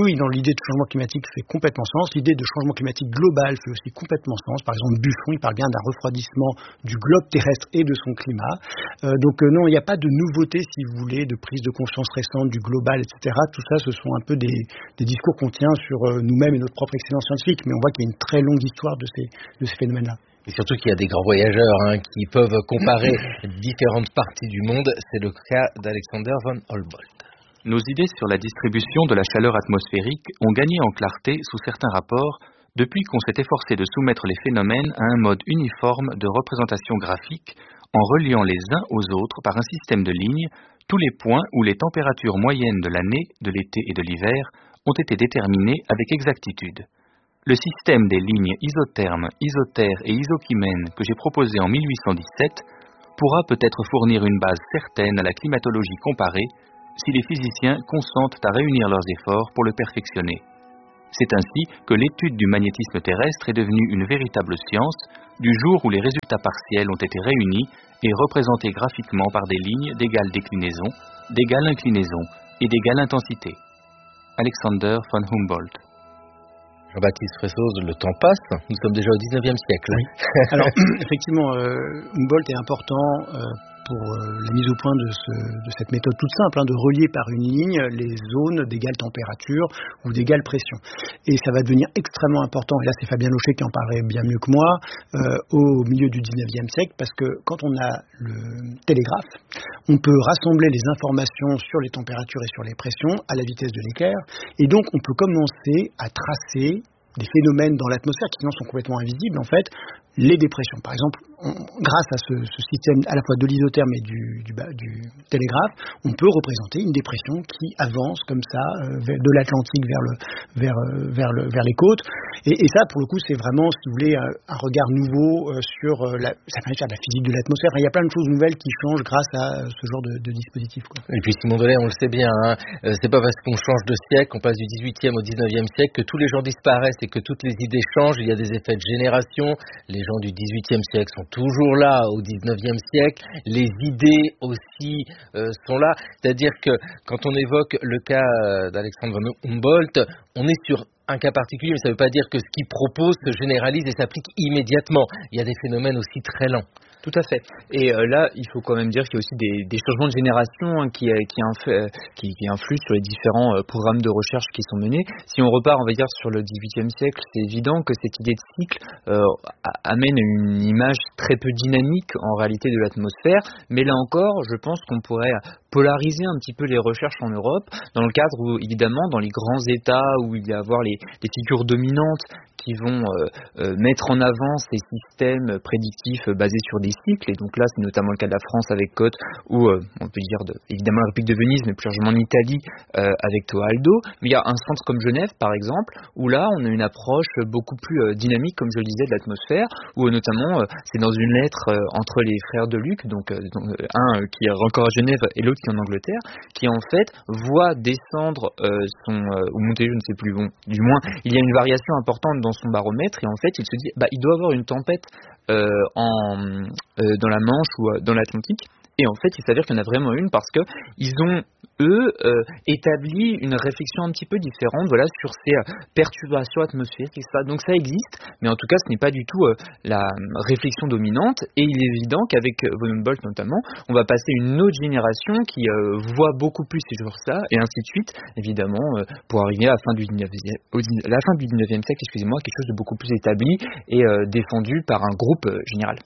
oui, dans l'idée de changement climatique fait complètement sens. L'idée de changement climatique global fait aussi complètement sens. Par exemple, Buffon, il parle bien d'un refroidissement du globe terrestre et de son climat. Euh, donc euh, non, il n'y a pas de nouveauté, si vous voulez, de prise de conscience récente du global, et cetera. Tout ça, ce sont un peu des, des discours qu'on tient sur euh, nous-mêmes et notre propre excellence scientifique. Mais on voit qu'il y a une très longue histoire de ces, de ces phénomènes-là. Et surtout qu'il y a des grands voyageurs hein, qui peuvent comparer différentes parties du monde. C'est le cas d'Alexander von Humboldt. Nos idées sur la distribution de la chaleur atmosphérique ont gagné en clarté sous certains rapports depuis qu'on s'est efforcé de soumettre les phénomènes à un mode uniforme de représentation graphique en reliant les uns aux autres par un système de lignes tous les points où les températures moyennes de l'année, de l'été et de l'hiver ont été déterminées avec exactitude. Le système des lignes isothermes, isotères et isokymènes que j'ai proposé en mille huit cent dix-sept pourra peut-être fournir une base certaine à la climatologie comparée si les physiciens consentent à réunir leurs efforts pour le perfectionner. C'est ainsi que l'étude du magnétisme terrestre est devenue une véritable science du jour où les résultats partiels ont été réunis et représentés graphiquement par des lignes d'égale déclinaison, d'égale inclinaison et d'égale intensité. Alexander von Humboldt. Jean-Baptiste Fressoz, le temps passe, nous sommes déjà au dix-neuvième siècle. Oui. Alors, effectivement, euh, Humboldt est important euh, pour euh, la mise au point de, ce, de cette méthode toute simple, hein, de relier par une ligne les zones d'égale température ou d'égale pression. Et ça va devenir extrêmement important, et là c'est Fabien Locher qui en parlerait bien mieux que moi, euh, au milieu du dix-neuvième siècle, parce que quand on a le télégraphe, on peut rassembler les informations sur les températures et sur les pressions à la vitesse de l'éclair, et donc on peut commencer à tracer des phénomènes dans l'atmosphère qui sinon sont complètement invisibles, en fait, les dépressions. Par exemple, on, grâce à ce, ce système à la fois de l'isotherme et du, du, du télégraphe, on peut représenter une dépression qui avance comme ça euh, vers, de l'Atlantique vers, le, vers, euh, vers, le, vers les côtes. Et, et ça, pour le coup, c'est vraiment, si vous voulez, un, un regard nouveau euh, sur euh, la, ça permet de faire de la physique de l'atmosphère. Enfin, il y a plein de choses nouvelles qui changent grâce à ce genre de, de dispositif, quoi. Et puis Simon Dolé, on le sait bien, hein, euh, c'est pas parce qu'on change de siècle, qu'on passe du dix-huitième au dix-neuvième siècle, que tous les gens disparaissent et que toutes les idées changent. Il y a des effets de génération. Les gens du dix-huitième siècle sont toujours là au dix-neuvième siècle. Les idées aussi euh, sont là. C'est-à-dire que quand on évoque le cas d'Alexander von Humboldt, on est sur un cas particulier, mais ça ne veut pas dire que ce qu'il propose se généralise et s'applique immédiatement. Il y a des phénomènes aussi très lents. Tout à fait. Et euh, là, il faut quand même dire qu'il y a aussi des, des changements de génération hein, qui, qui, inf- qui, qui influent sur les différents euh, programmes de recherche qui sont menés. Si on repart, on va dire, sur le dix-huitième siècle, c'est évident que cette idée de cycle euh, amène une image très peu dynamique en réalité de l'atmosphère. Mais là encore, je pense qu'on pourrait polariser un petit peu les recherches en Europe, dans le cadre où, évidemment, dans les grands États où il y a à avoir les, les figures dominantes qui vont euh, euh, mettre en avant ces systèmes prédictifs euh, basés sur des cycles, et donc là c'est notamment le cas de la France avec Cotte, ou euh, on peut dire de, évidemment la République de Venise, mais plus largement en Italie euh, avec Toaldo, mais il y a un centre comme Genève par exemple, où là on a une approche beaucoup plus euh, dynamique, comme je le disais, de l'atmosphère, où euh, notamment euh, c'est dans une lettre euh, entre les frères de Luc, donc euh, un euh, qui est encore à Genève et l'autre qui est en Angleterre, qui en fait voit descendre euh, son, euh, ou monter, je ne sais plus, bon, du moins il y a une variation importante dans son baromètre, et en fait il se dit bah il doit avoir une tempête euh, en, euh, dans la Manche ou euh, dans l'Atlantique, et en fait il s'avère qu'il y en a vraiment une parce que ils ont eux euh, établi une réflexion un petit peu différente, voilà, sur ces euh, perturbations atmosphériques et ça. Donc ça existe, mais en tout cas ce n'est pas du tout euh, la réflexion dominante, et il est évident qu'avec euh, von Humboldt notamment, on va passer une autre génération qui euh, voit beaucoup plus ces jours ça, et ainsi de suite, évidemment, euh, pour arriver à la fin du dix-neuvième, au, la fin du dix-neuvième siècle, excusez-moi, quelque chose de beaucoup plus établi et euh, défendu par un groupe euh, général.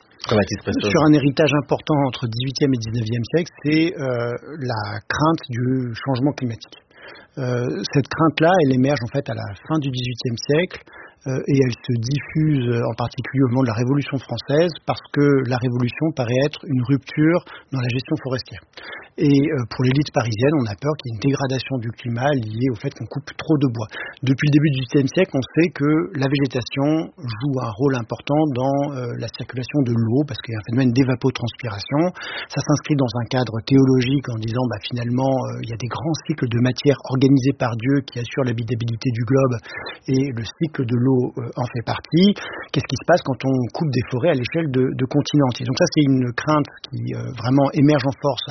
Sur un héritage important entre dix-huitième et dix-neuvième siècle, c'est euh, la crainte du changement climatique. Euh, cette crainte-là, elle émerge en fait à la fin du dix-huitième siècle euh, et elle se diffuse en particulier au moment de la Révolution française, parce que la Révolution paraît être une rupture dans la gestion forestière. Et euh, pour l'élite parisienne, on a peur qu'il y ait une dégradation du climat liée au fait qu'on coupe trop de bois. Depuis le début du dix-huitième siècle, on sait que la végétation joue un rôle important dans euh, la circulation de l'eau, parce qu'il y a un phénomène d'évapotranspiration. Ça s'inscrit dans un cadre théologique en disant bah, finalement euh, il y a des grands cycles de matière organisés par Dieu qui assurent l'habitabilité du globe, et le cycle de l'eau euh, en fait partie. Qu'est-ce qui se passe quand on coupe des forêts à l'échelle de, de continents? Et donc ça, c'est une crainte qui euh, vraiment émerge en force à la fin du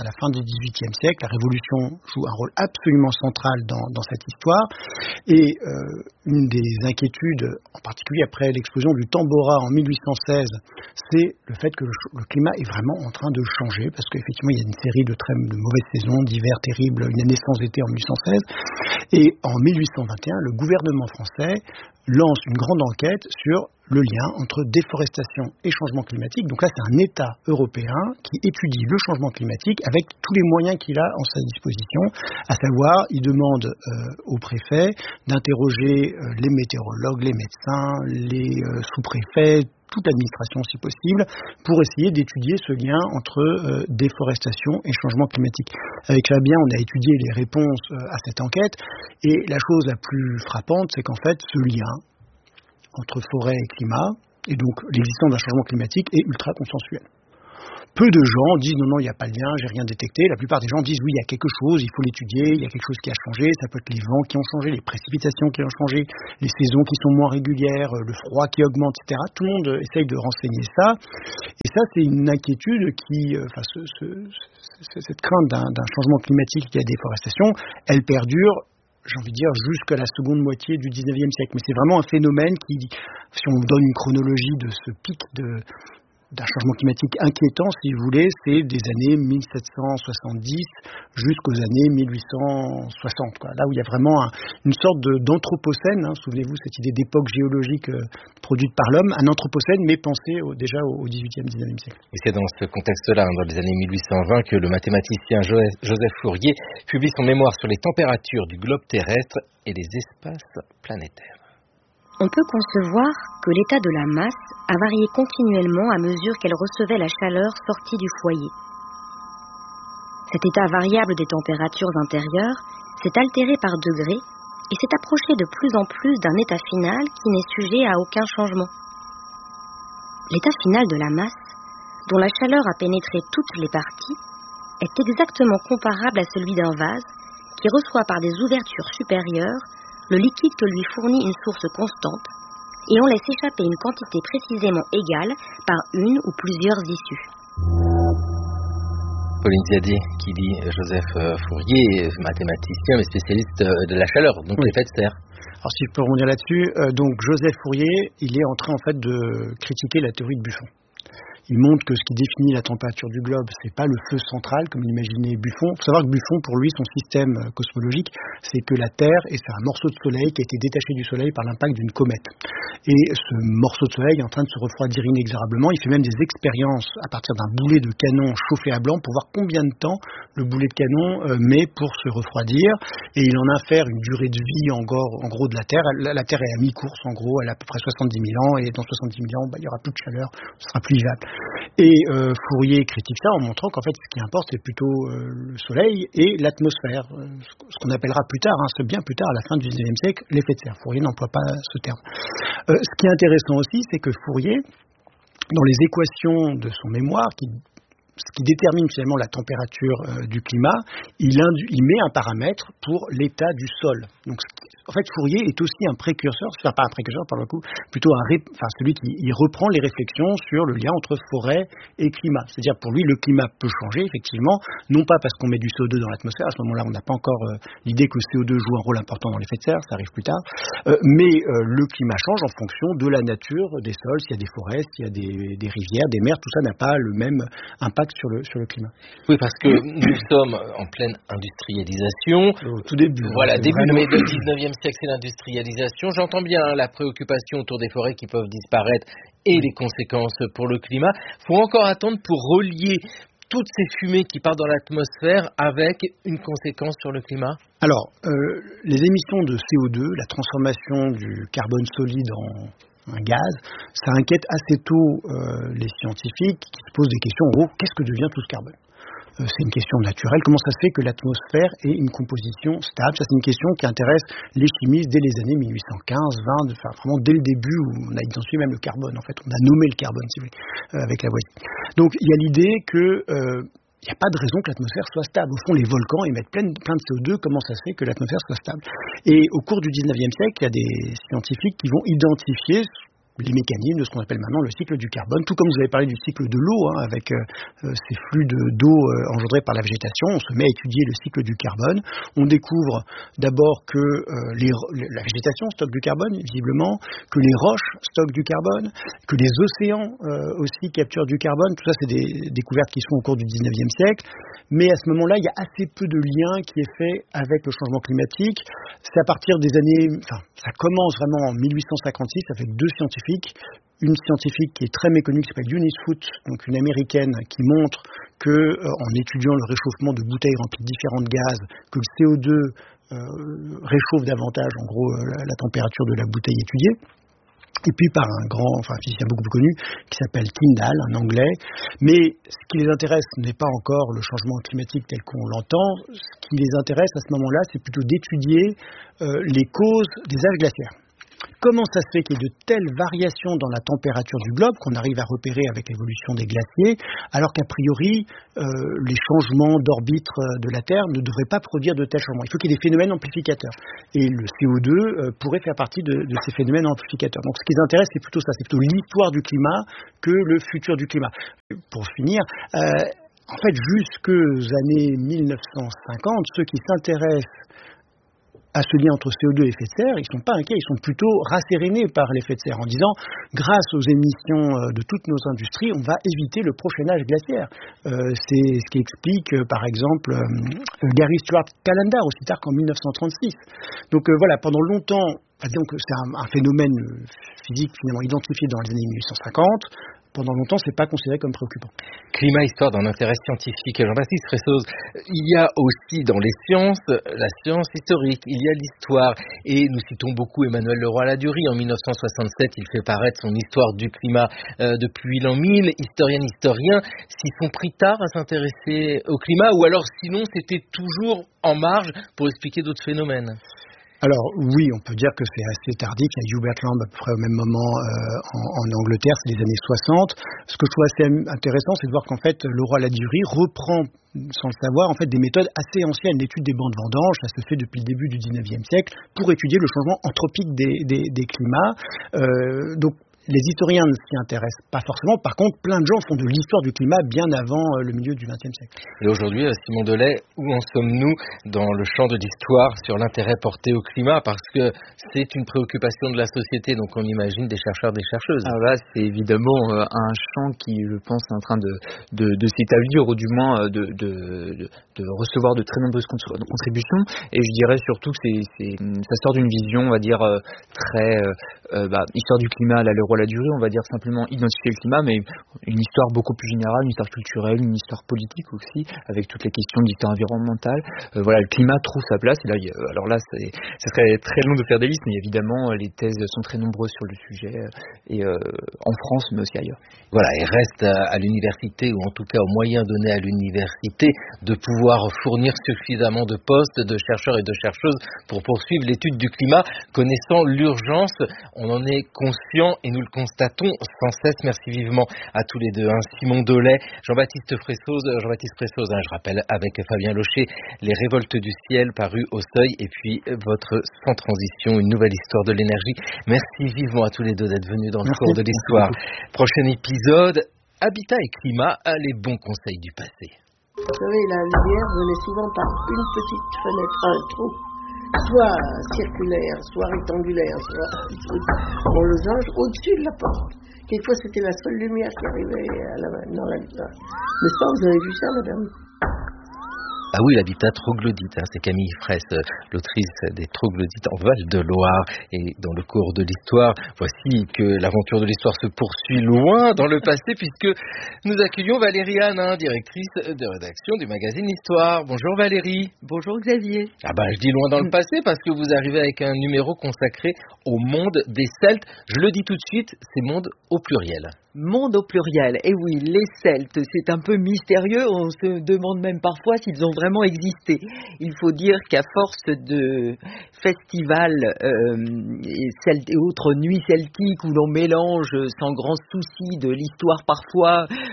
dix-huitième siècle. La Révolution joue un rôle absolument central dans, dans cette histoire. Et euh, une des inquiétudes, en particulier après l'explosion du Tambora en mille huit cent seize, c'est le fait que le, le climat est vraiment en train de changer, parce qu'effectivement, il y a une série de, très, de mauvaises saisons, d'hiver terribles, une année sans été en mille huit cent seize. Et en mille huit cent vingt et un, le gouvernement français lance une grande enquête sur le lien entre déforestation et changement climatique. Donc là, c'est un État européen qui étudie le changement climatique avec tous les moyens qu'il a en sa disposition, à savoir, il demande euh, au préfet d'interroger euh, les météorologues, les médecins, les euh, sous-préfets, toute l'administration si possible, pour essayer d'étudier ce lien entre euh, déforestation et changement climatique. Avec Fabien, on a étudié les réponses euh, à cette enquête, et la chose la plus frappante, c'est qu'en fait, ce lien entre forêt et climat, et donc l'existence d'un changement climatique, est ultra consensuel. Peu de gens disent non, non, il n'y a pas de lien, j'ai rien détecté. La plupart des gens disent oui, il y a quelque chose, il faut l'étudier, il y a quelque chose qui a changé. Ça peut être les vents qui ont changé, les précipitations qui ont changé, les saisons qui sont moins régulières, le froid qui augmente, et cetera. Tout le monde essaye de renseigner ça. Et ça, c'est une inquiétude qui, enfin, ce, ce, ce, cette crainte d'un, d'un changement climatique lié à la déforestation, elle perdure, j'ai envie de dire, jusqu'à la seconde moitié du dix-neuvième siècle. Mais c'est vraiment un phénomène qui, si on donne une chronologie de ce pic de... d'un changement climatique inquiétant, si vous voulez, c'est des années mille sept cent soixante-dix jusqu'aux années mille huit cent soixante, quoi. Là où il y a vraiment un, une sorte de, d'anthropocène, hein, souvenez-vous cette idée d'époque géologique euh, produite par l'homme, un anthropocène mais pensé au, déjà au dix-huitième, dix-neuvième siècle. Et c'est dans ce contexte-là, hein, dans les années mille huit cent vingt, que le mathématicien Joseph Fourier publie son mémoire sur les températures du globe terrestre et les espaces planétaires. On peut concevoir que l'état de la masse a varié continuellement à mesure qu'elle recevait la chaleur sortie du foyer. Cet état variable des températures intérieures s'est altéré par degrés et s'est approché de plus en plus d'un état final qui n'est sujet à aucun changement. L'état final de la masse, dont la chaleur a pénétré toutes les parties, est exactement comparable à celui d'un vase qui reçoit par des ouvertures supérieures le liquide que lui fournit une source constante, et on laisse échapper une quantité précisément égale par une ou plusieurs issues. Pauline Ziadé, qui dit Joseph Fourier, mathématicien mais spécialiste de la chaleur, donc oui. L'effet de serre. Alors si je peux rebondir là-dessus, euh, donc Joseph Fourier, il est en train en fait de critiquer la théorie de Buffon. Il montre que ce qui définit la température du globe, c'est pas le feu central, comme l'imaginait Buffon. Il faut savoir que Buffon, pour lui, son système cosmologique, c'est que la Terre, et c'est un morceau de soleil qui a été détaché du soleil par l'impact d'une comète. Et ce morceau de soleil est en train de se refroidir inexorablement. Il fait même des expériences à partir d'un boulet de canon chauffé à blanc pour voir combien de temps le boulet de canon met pour se refroidir. Et il en infère une durée de vie, en gros, en gros de la Terre. La, la Terre est à mi-course, en gros, elle a à peu près soixante-dix mille ans, et dans soixante-dix mille ans, bah, il n'y aura plus de chaleur, ce sera plus vivable. Et euh, Fourier critique ça en montrant qu'en fait ce qui importe c'est plutôt euh, le soleil et l'atmosphère, euh, ce qu'on appellera plus tard, hein, c'est bien plus tard à la fin du dix-neuvième siècle, l'effet de serre. Fourier n'emploie pas ce terme. Euh, ce qui est intéressant aussi, c'est que Fourier, dans les équations de son mémoire, qui ce qui détermine finalement la température euh, du climat, il, indu- il met un paramètre pour l'état du sol. Donc, en fait, Fourier est aussi un précurseur, enfin pas un précurseur par le coup, plutôt un ré- enfin, celui qui il reprend les réflexions sur le lien entre forêt et climat. C'est-à-dire pour lui, le climat peut changer, effectivement, non pas parce qu'on met du C O deux dans l'atmosphère, à ce moment-là, on n'a pas encore euh, l'idée que le C O deux joue un rôle important dans l'effet de serre, ça arrive plus tard, euh, mais euh, le climat change en fonction de la nature des sols, s'il y a des forêts, s'il y a des, des rivières, des mers, tout ça n'a pas le même impact sur le, sur le climat. Oui, parce que nous sommes en pleine industrialisation. Au tout début. Voilà, hein, début vraiment... du dix-neuvième siècle, c'est l'industrialisation. J'entends bien hein, la préoccupation autour des forêts qui peuvent disparaître et oui. les conséquences pour le climat. Il faut encore attendre pour relier toutes ces fumées qui partent dans l'atmosphère avec une conséquence sur le climat. Alors, euh, les émissions de C O deux, la transformation du carbone solide en un gaz, ça inquiète assez tôt euh, les scientifiques qui se posent des questions, en gros, qu'est-ce que devient tout ce carbone ? euh, C'est une question naturelle. Comment ça se fait que l'atmosphère ait une composition stable ? Ça, c'est une question qui intéresse les chimistes dès les années mille huit cent quinze, vingt, enfin, vraiment dès le début où on a identifié même le carbone. En fait, on a nommé le carbone, si vous voulez, euh, avec Lavoisier. Donc, il y a l'idée que euh, il n'y a pas de raison que l'atmosphère soit stable. Au fond, les volcans émettent plein de, plein de C O deux. Comment ça se fait que l'atmosphère soit stable ? Et au cours du dix-neuvième siècle, il y a des scientifiques qui vont identifier les mécanismes de ce qu'on appelle maintenant le cycle du carbone, tout comme vous avez parlé du cycle de l'eau, hein, avec euh, ces flux de, d'eau euh, engendrés par la végétation. On se met à étudier le cycle du carbone. On découvre d'abord que euh, les, la végétation stocke du carbone, visiblement, que les roches stockent du carbone, que les océans euh, aussi capturent du carbone. Tout ça, c'est des découvertes qui sont au cours du dix-neuvième siècle. Mais à ce moment-là, il y a assez peu de lien qui est fait avec le changement climatique. C'est à partir des années... Enfin, ça commence vraiment en mille huit cent cinquante-six avec deux scientifiques. Une scientifique qui est très méconnue, qui s'appelle Eunice Foote, donc une américaine, qui montre que, euh, en étudiant le réchauffement de bouteilles remplies de différents gaz, que le C O deux euh, réchauffe davantage, en gros, euh, la, la température de la bouteille étudiée. Et puis par un grand, enfin un physicien beaucoup plus connu, qui s'appelle Tyndall, un anglais. Mais ce qui les intéresse n'est pas encore le changement climatique tel qu'on l'entend. Ce qui les intéresse à ce moment-là, c'est plutôt d'étudier euh, les causes des âges glaciaires. Comment ça se fait qu'il y ait de telles variations dans la température du globe qu'on arrive à repérer avec l'évolution des glaciers, alors qu'a priori, euh, les changements d'orbite de la Terre ne devraient pas produire de tels changements. Il faut qu'il y ait des phénomènes amplificateurs. Et le C O deux euh, pourrait faire partie de, de ces phénomènes amplificateurs. Donc ce qui les intéresse, c'est plutôt ça, c'est plutôt l'histoire du climat que le futur du climat. Pour finir... Euh, en fait, jusqu'aux années mille neuf cent cinquante, ceux qui s'intéressent à ce lien entre C O deux et effet de serre, ils ne sont pas inquiets, ils sont plutôt rassérénés par l'effet de serre en disant, grâce aux émissions de toutes nos industries, on va éviter le prochain âge glaciaire. Euh, c'est ce qui explique, par exemple, euh, Gary Stuart Calendar, aussi tard qu'en mille neuf cent trente-six. Donc euh, voilà, pendant longtemps, donc c'est un, un phénomène physique finalement identifié dans les années mille huit cent cinquante. Pendant longtemps, ce n'est pas considéré comme préoccupant. Climat, histoire d'un intérêt scientifique. Jean-Baptiste Fressoz, il y a aussi dans les sciences, la science historique, il y a l'histoire. Et nous citons beaucoup Emmanuel Leroy-Ladurie. En mille neuf cent soixante-sept, il fait paraître son Histoire du climat euh, depuis l'an mille. Historiennes, historiens s'y sont pris tard à s'intéresser au climat, ou alors sinon, c'était toujours en marge pour expliquer d'autres phénomènes. Alors oui, on peut dire que c'est assez tardif. Il y a Hubert Lamb à peu près au même moment euh, en, en Angleterre, c'est les années soixante. Ce que je trouve assez intéressant, c'est de voir qu'en fait, Leroy-Ladurie reprend, sans le savoir, en fait, des méthodes assez anciennes. L'étude des bancs de vendange, ça se fait depuis le début du dix-neuvième siècle, pour étudier le changement anthropique des, des, des climats. Euh, donc les historiens ne s'y intéressent pas forcément. Par contre, plein de gens font de l'histoire du climat bien avant le milieu du vingtième siècle. Et aujourd'hui, Simon Delay, où en sommes-nous dans le champ de l'histoire sur l'intérêt porté au climat? Parce que c'est une préoccupation de la société, donc on imagine des chercheurs, des chercheuses. Alors là, c'est évidemment euh, un champ qui, je pense, est en train de, de, de s'établir, ou du moins de, de, de, de recevoir de très nombreuses contributions. Et je dirais surtout que c'est, c'est, ça sort d'une vision, on va dire, euh, très euh, bah, histoire du climat à la Leroy-Ladurie, on va dire simplement identifier le climat, mais une histoire beaucoup plus générale, une histoire culturelle, une histoire politique aussi, avec toutes les questions d'histoire environnementale. Euh, voilà, le climat trouve sa place. Et là, il, alors là, c'est, ça serait très long de faire des listes, mais évidemment, les thèses sont très nombreuses sur le sujet, et euh, en France, mais aussi ailleurs. Voilà, il reste à, à l'université, ou en tout cas aux moyens donnés à l'université, de pouvoir fournir suffisamment de postes, de chercheurs et de chercheuses pour poursuivre l'étude du climat. Connaissant l'urgence, on en est conscient et nous le constatons sans cesse. Merci vivement à tous les deux, hein. Simon Delay, Jean-Baptiste Fressoz, Jean-Baptiste Fressoz, hein, je rappelle avec Fabien Locher, Les Révoltes du ciel paru au Seuil, et puis votre Sans transition, une nouvelle histoire de l'énergie. Merci vivement à tous les deux d'être venus dans le Merci. cours de l'histoire. Prochain épisode, Habitat et climat, les bons conseils du passé. Vous savez, la lumière venait souvent par une petite fenêtre, un trou, soit circulaire, soit rectangulaire, soit en losange, au-dessus de la porte. Quelquefois, c'était la seule lumière qui arrivait à la, dans l'habitat. N'est-ce pas, vous avez vu ça, madame? Ah oui, l'habitat troglodyte, hein, c'est Camille Fraisse, l'autrice des Troglodytes en Val-de-Loire. Et dans le cours de l'histoire, voici que l'aventure de l'histoire se poursuit loin dans le passé, puisque nous accueillons Valérie Anne, hein, directrice de rédaction du magazine Histoire. Bonjour Valérie. Bonjour Xavier. Ah ben, je dis loin dans le passé parce que vous arrivez avec un numéro consacré au monde des Celtes. Je le dis tout de suite, c'est monde au pluriel. Monde au pluriel. Et oui, les Celtes, c'est un peu mystérieux. On se demande même parfois s'ils ont vraiment existé. Il faut dire qu'à force de festivals euh, et, et autres nuits celtiques où l'on mélange sans grand souci de l'histoire parfois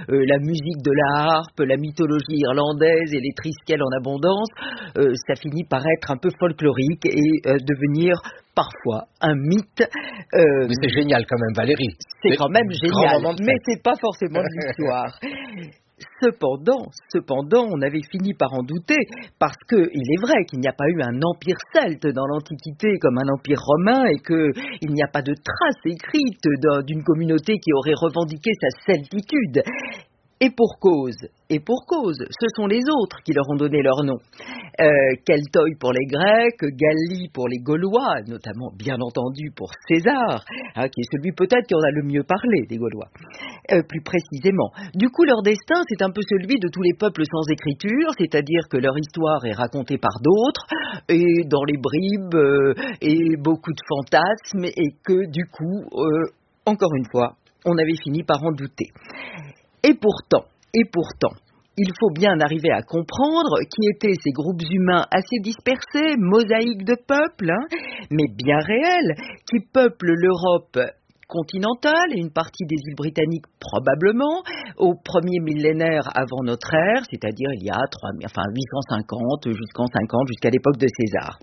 euh, la musique de la harpe, la mythologie irlandaise et les triskells en abondance, euh, ça finit par être un peu folklorique et euh, devenir parfois un mythe. Euh, mais c'est génial quand même, Valérie. C'est, c'est quand même génial, mais c'est pas forcément de l'histoire. Cependant, cependant, on avait fini par en douter, parce que il est vrai qu'il n'y a pas eu un empire celte dans l'Antiquité comme un empire romain, et qu'il n'y a pas de trace écrite d'une communauté qui aurait revendiqué sa celtitude. Et pour cause, et pour cause, ce sont les autres qui leur ont donné leur nom. Euh, Keltoi pour les Grecs, Galli pour les Gaulois, notamment bien entendu pour César, hein, qui est celui peut-être qui en a le mieux parlé des Gaulois, euh, plus précisément. Du coup, leur destin, c'est un peu celui de tous les peuples sans écriture, c'est-à-dire que leur histoire est racontée par d'autres, et dans les bribes, euh, et beaucoup de fantasmes, et que du coup, euh, encore une fois, on avait fini par en douter. Et pourtant, et pourtant, il faut bien arriver à comprendre qui étaient ces groupes humains assez dispersés, mosaïques de peuples, hein, mais bien réels, qui peuplent l'Europe continentale et une partie des îles britanniques probablement au premier millénaire avant notre ère, c'est-à-dire il y a trois, enfin huit cent cinquante jusqu'en cinquante, jusqu'à l'époque de César.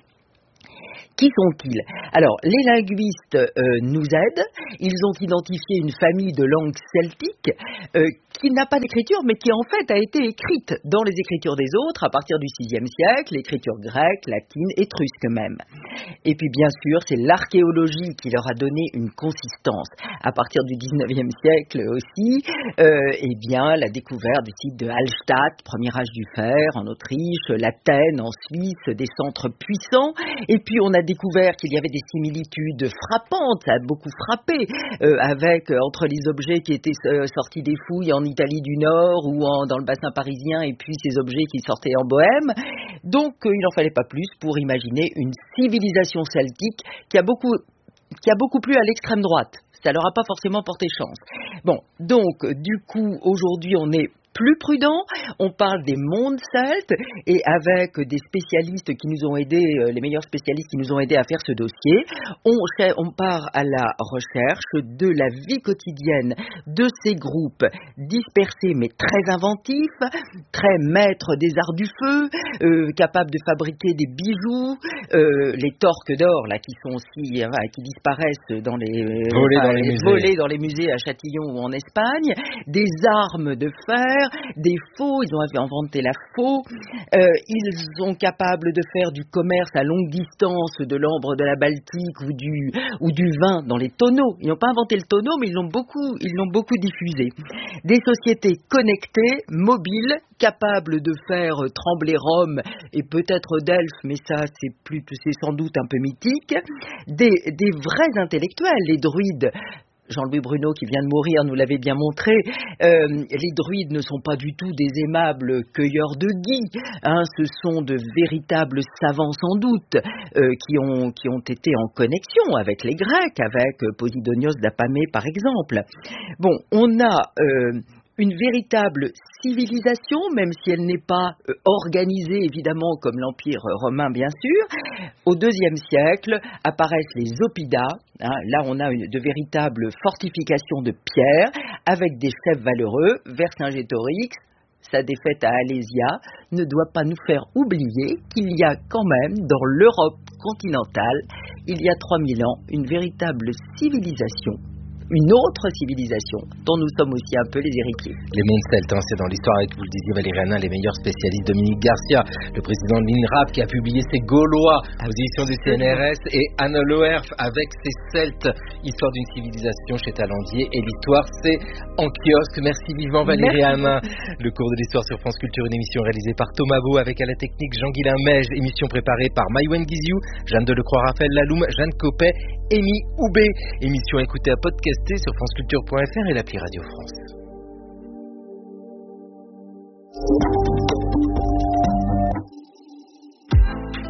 Qui sont-ils? Alors, les linguistes euh, nous aident. Ils ont identifié une famille de langues celtiques euh, qui n'a pas d'écriture, mais qui en fait a été écrite dans les écritures des autres à partir du sixième siècle, l'écriture grecque, latine, étrusque même. Et puis bien sûr, c'est l'archéologie qui leur a donné une consistance. À partir du dix-neuvième siècle aussi, euh, eh bien, la découverte du site de Hallstatt, premier âge du fer en Autriche, l'Athènes en Suisse, des centres puissants. Et puis on a découvert qu'il y avait des similitudes frappantes, ça a beaucoup frappé, euh, avec euh, entre les objets qui étaient euh, sortis des fouilles en Italie du Nord ou en, dans le bassin parisien, et puis ces objets qui sortaient en Bohème. Donc euh, il n'en fallait pas plus pour imaginer une civilisation celtique qui a beaucoup, qui a beaucoup plu à l'extrême droite. Ça leur a pas forcément porté chance. Bon, donc du coup aujourd'hui on est plus prudent, on parle des mondes celtes, et avec des spécialistes qui nous ont aidés, les meilleurs spécialistes qui nous ont aidés à faire ce dossier, on, on part à la recherche de la vie quotidienne de ces groupes dispersés mais très inventifs, très maîtres des arts du feu, euh, capables de fabriquer des bijoux, euh, les torques d'or là qui sont aussi euh, qui disparaissent dans les volés, enfin, dans les musées. volés dans les musées à Châtillon ou en Espagne, des armes de fer, des faux, ils ont inventé la faux, euh, ils sont capables de faire du commerce à longue distance de l'ambre de la Baltique ou du, ou du vin dans les tonneaux. Ils n'ont pas inventé le tonneau, mais ils l'ont beaucoup, ils l'ont beaucoup diffusé. Des sociétés connectées, mobiles, capables de faire trembler Rome et peut-être Delphes, mais ça c'est, plus, c'est sans doute un peu mythique. Des, des vrais intellectuels, les druides. Jean-Louis Bruno, qui vient de mourir, nous l'avait bien montré, euh, les druides ne sont pas du tout des aimables cueilleurs de gui, hein, ce sont de véritables savants sans doute, euh, qui, ont, qui ont été en connexion avec les Grecs, avec Posidonios d'Apamée par exemple. Bon, on a euh, une véritable civilisation, même si elle n'est pas euh, organisée évidemment comme l'Empire romain bien sûr. Au deuxième siècle apparaissent les oppidas, hein, là on a une, de véritables fortifications de pierre avec des chefs valeureux. Vercingétorix, sa défaite à Alésia, ne doit pas nous faire oublier qu'il y a quand même dans l'Europe continentale, il y a trois mille ans, une véritable civilisation, une autre civilisation dont nous sommes aussi un peu les héritiers. Les mondes celtes, hein, c'est dans l'histoire avec, vous le disiez Valérie Hanin, les meilleurs spécialistes, Dominique Garcia, le président de l'INRAP qui a publié ses Gaulois aux éditions du C N R S, et Anne Loerf avec ses Celtes, histoire d'une civilisation chez Talandier, et l'histoire c'est en kiosque. Merci vivement Valérie Hanin. Le cours de l'histoire sur France Culture, une émission réalisée par Thomas Beau avec à la technique Jean-Guilain Mège, émission préparée par Maïwen Guiziou, Jeanne Delecroix, Raphaël Laloum, Jeanne Copet, Amy Houbé, émission écoutée à podcaster sur franceculture point f r et l'appli Radio France.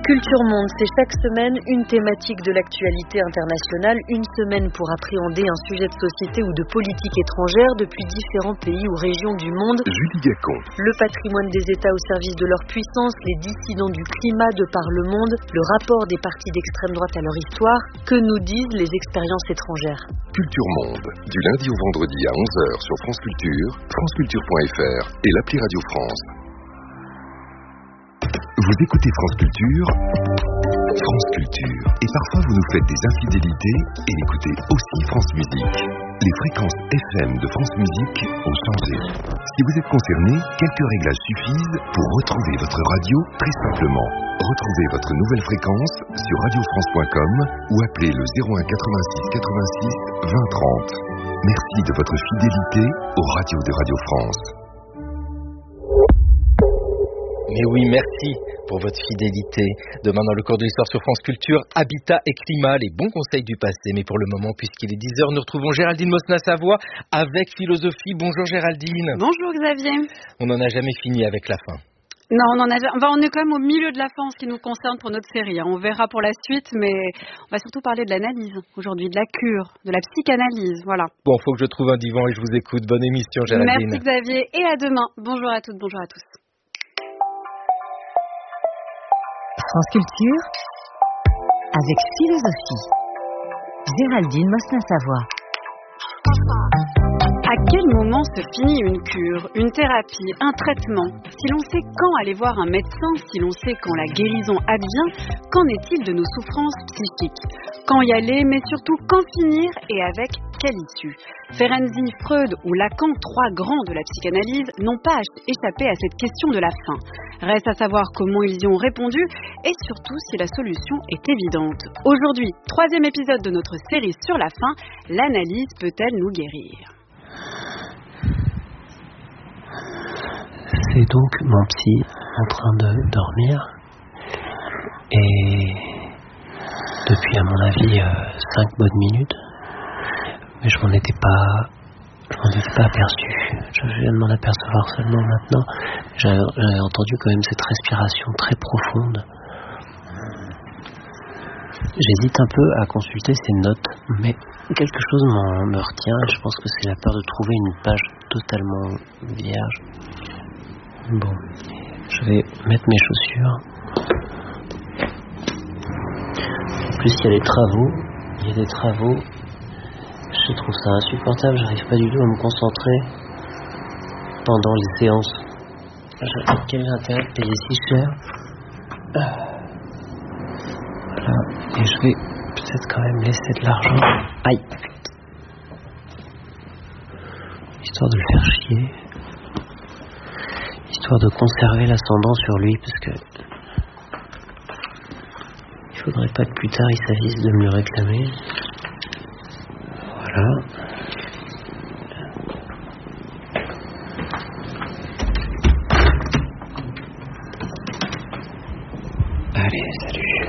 Culture Monde, c'est chaque semaine une thématique de l'actualité internationale, une semaine pour appréhender un sujet de société ou de politique étrangère depuis différents pays ou régions du monde. Julie Gacon. Le patrimoine des États au service de leur puissance, les dissidents du climat de par le monde, le rapport des partis d'extrême droite à leur histoire, que nous disent les expériences étrangères. Culture Monde, du lundi au vendredi à onze heures sur France Culture, franceculture point f r et l'appli Radio France. Vous écoutez France Culture, France Culture, et parfois vous nous faites des infidélités et écoutez aussi France Musique. Les fréquences F M de France Musique ont changé. Si vous êtes concerné, quelques réglages suffisent pour retrouver votre radio très simplement. Retrouvez votre nouvelle fréquence sur radio france point com ou appelez le zéro un quatre-vingt-six quatre-vingt-six vingt trente. Merci de votre fidélité aux radios de Radio France. Mais oui, merci pour votre fidélité. Demain, dans le cours de l'histoire sur France Culture, Habitat et climat, les bons conseils du passé. Mais pour le moment, puisqu'il est dix heures, nous retrouvons Géraldine Mosna-Savoie avec philosophie. Bonjour Géraldine. Bonjour Xavier. On n'en a jamais fini avec la fin. Non, on en a, enfin, on est quand même au milieu de la fin en ce qui nous concerne pour notre série. On verra pour la suite, mais on va surtout parler de l'analyse aujourd'hui, de la cure, de la psychanalyse, voilà. Bon, faut que je trouve un divan et je vous écoute. Bonne émission Géraldine. Merci Xavier et à demain. Bonjour à toutes, bonjour à tous. France Culture avec philosophie. Géraldine Mosna-Savoie. À quel moment se finit une cure, une thérapie, un traitement? Si l'on sait quand aller voir un médecin, si l'on sait quand la guérison advient, qu'en est-il de nos souffrances psychiques? Quand y aller, mais surtout quand finir et avec quelle issue? Ferenczi, Freud ou Lacan, trois grands de la psychanalyse, n'ont pas échappé à cette question de la fin. Reste à savoir comment ils y ont répondu et surtout si la solution est évidente. Aujourd'hui, troisième épisode de notre série sur la fin, l'analyse peut-elle nous guérir? C'est donc mon psy en train de dormir et depuis à mon avis euh, cinq bonnes minutes, mais je m'en étais pas je m'en étais pas aperçu. Je viens de m'en apercevoir seulement maintenant. J'avais, j'avais entendu quand même cette respiration très profonde. J'hésite un peu à consulter ces notes, mais quelque chose m'en, me retient et je pense que c'est la peur de trouver une page totalement vierge. Bon, je vais mettre mes chaussures. En plus, il y a des travaux. Il y a des travaux. Je trouve ça insupportable. J'arrive pas du tout à me concentrer pendant les séances. Je, quel est l'intérêt de payer si cher? Voilà. Et je vais peut-être quand même laisser de l'argent. Aïe. Histoire de le faire chier. Histoire de conserver l'ascendant sur lui, parce que il faudrait pas que plus tard il s'avise de me le réclamer. Voilà. Allez, salut.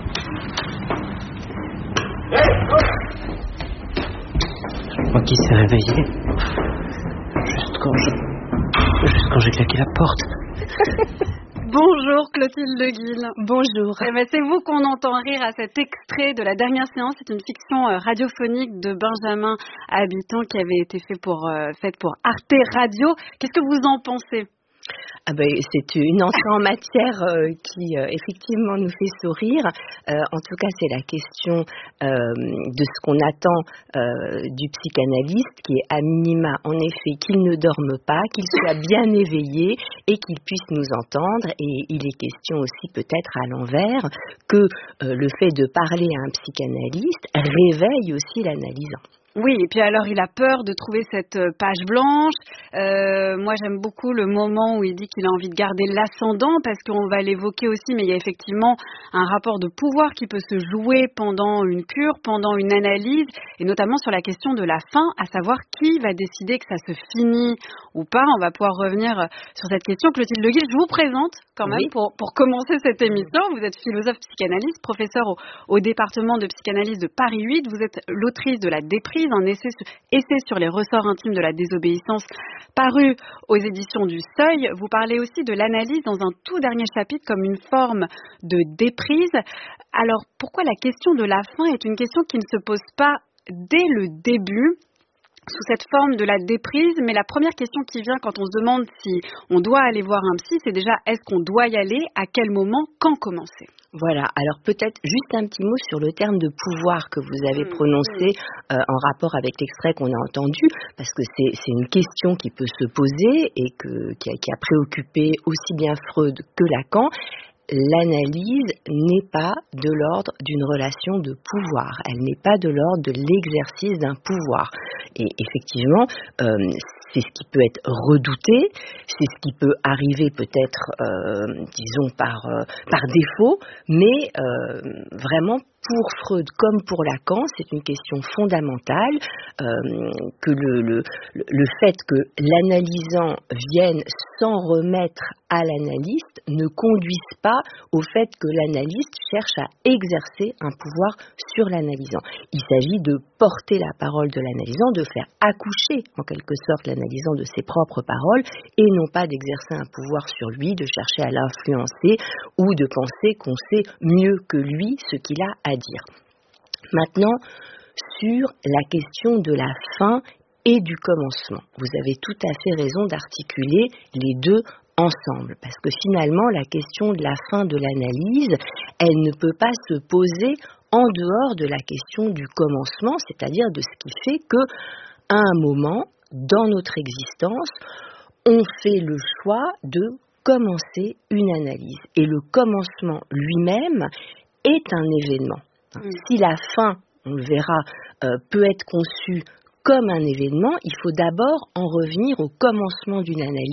Je crois qu'il s'est réveillé juste quand je Juste quand j'ai claqué la porte. Bonjour Clotilde Le Guil. Bonjour. Eh ben, c'est vous qu'on entend rire à cet extrait de la dernière séance. C'est une fiction radiophonique de Benjamin Habitant qui avait été fait pour, euh, faite pour Arte Radio. Qu'est-ce que vous en pensez? Ah ben, c'est une entrée en matière euh, qui euh, effectivement nous fait sourire. Euh, en tout cas, c'est la question euh, de ce qu'on attend euh, du psychanalyste, qui est à minima, en effet, qu'il ne dorme pas, qu'il soit bien éveillé et qu'il puisse nous entendre. Et il est question aussi, peut-être à l'envers, que euh, le fait de parler à un psychanalyste réveille aussi l'analysant. Oui, et puis alors il a peur de trouver cette page blanche. Euh, moi j'aime beaucoup le moment où il dit qu'il a envie de garder l'ascendant, parce qu'on va l'évoquer aussi, mais il y a effectivement un rapport de pouvoir qui peut se jouer pendant une cure, pendant une analyse, et notamment sur la question de la fin, à savoir qui va décider que ça se finit ou pas. On va pouvoir revenir sur cette question questions. Clotilde Le Guil, je vous présente quand même oui. pour, pour commencer cette émission. Vous êtes philosophe psychanalyste, professeur au, au département de psychanalyse de Paris huit. Vous êtes l'autrice de La Déprise, un essai, essai sur les ressorts intimes de la désobéissance paru aux éditions du Seuil. Vous parlez aussi de l'analyse dans un tout dernier chapitre comme une forme de déprise. Alors, pourquoi la question de la fin est une question qui ne se pose pas dès le début sous cette forme de la déprise, mais la première question qui vient quand on se demande si on doit aller voir un psy, c'est déjà est-ce qu'on doit y aller, à quel moment, quand commencer? Voilà, alors peut-être juste un petit mot sur le terme de pouvoir que vous avez prononcé euh, en rapport avec l'extrait qu'on a entendu, parce que c'est, c'est une question qui peut se poser et que, qui, a, qui a préoccupé aussi bien Freud que Lacan. L'analyse n'est pas de l'ordre d'une relation de pouvoir, elle n'est pas de l'ordre de l'exercice d'un pouvoir. Et effectivement, euh, c'est ce qui peut être redouté, c'est ce qui peut arriver peut-être, euh, disons, par, euh, par défaut, mais euh, vraiment pour Freud comme pour Lacan, c'est une question fondamentale euh, que le, le, le fait que l'analysant vienne s'en remettre à l'analyste ne conduise pas au fait que l'analyste cherche à exercer un pouvoir sur l'analysant. Il s'agit de porter la parole de l'analysant, de faire accoucher en quelque sorte l'analysant de ses propres paroles et non pas d'exercer un pouvoir sur lui, de chercher à l'influencer ou de penser qu'on sait mieux que lui ce qu'il a à dire. Maintenant, sur la question de la fin et du commencement, vous avez tout à fait raison d'articuler les deux ensemble, parce que finalement, la question de la fin de l'analyse, elle ne peut pas se poser en dehors de la question du commencement, c'est-à-dire de ce qui fait que, à un moment, dans notre existence, on fait le choix de commencer une analyse. Et le commencement lui-même est un événement. Mmh. Si la fin, on le verra, euh, peut être conçue comme un événement, il faut d'abord en revenir au commencement d'une analyse.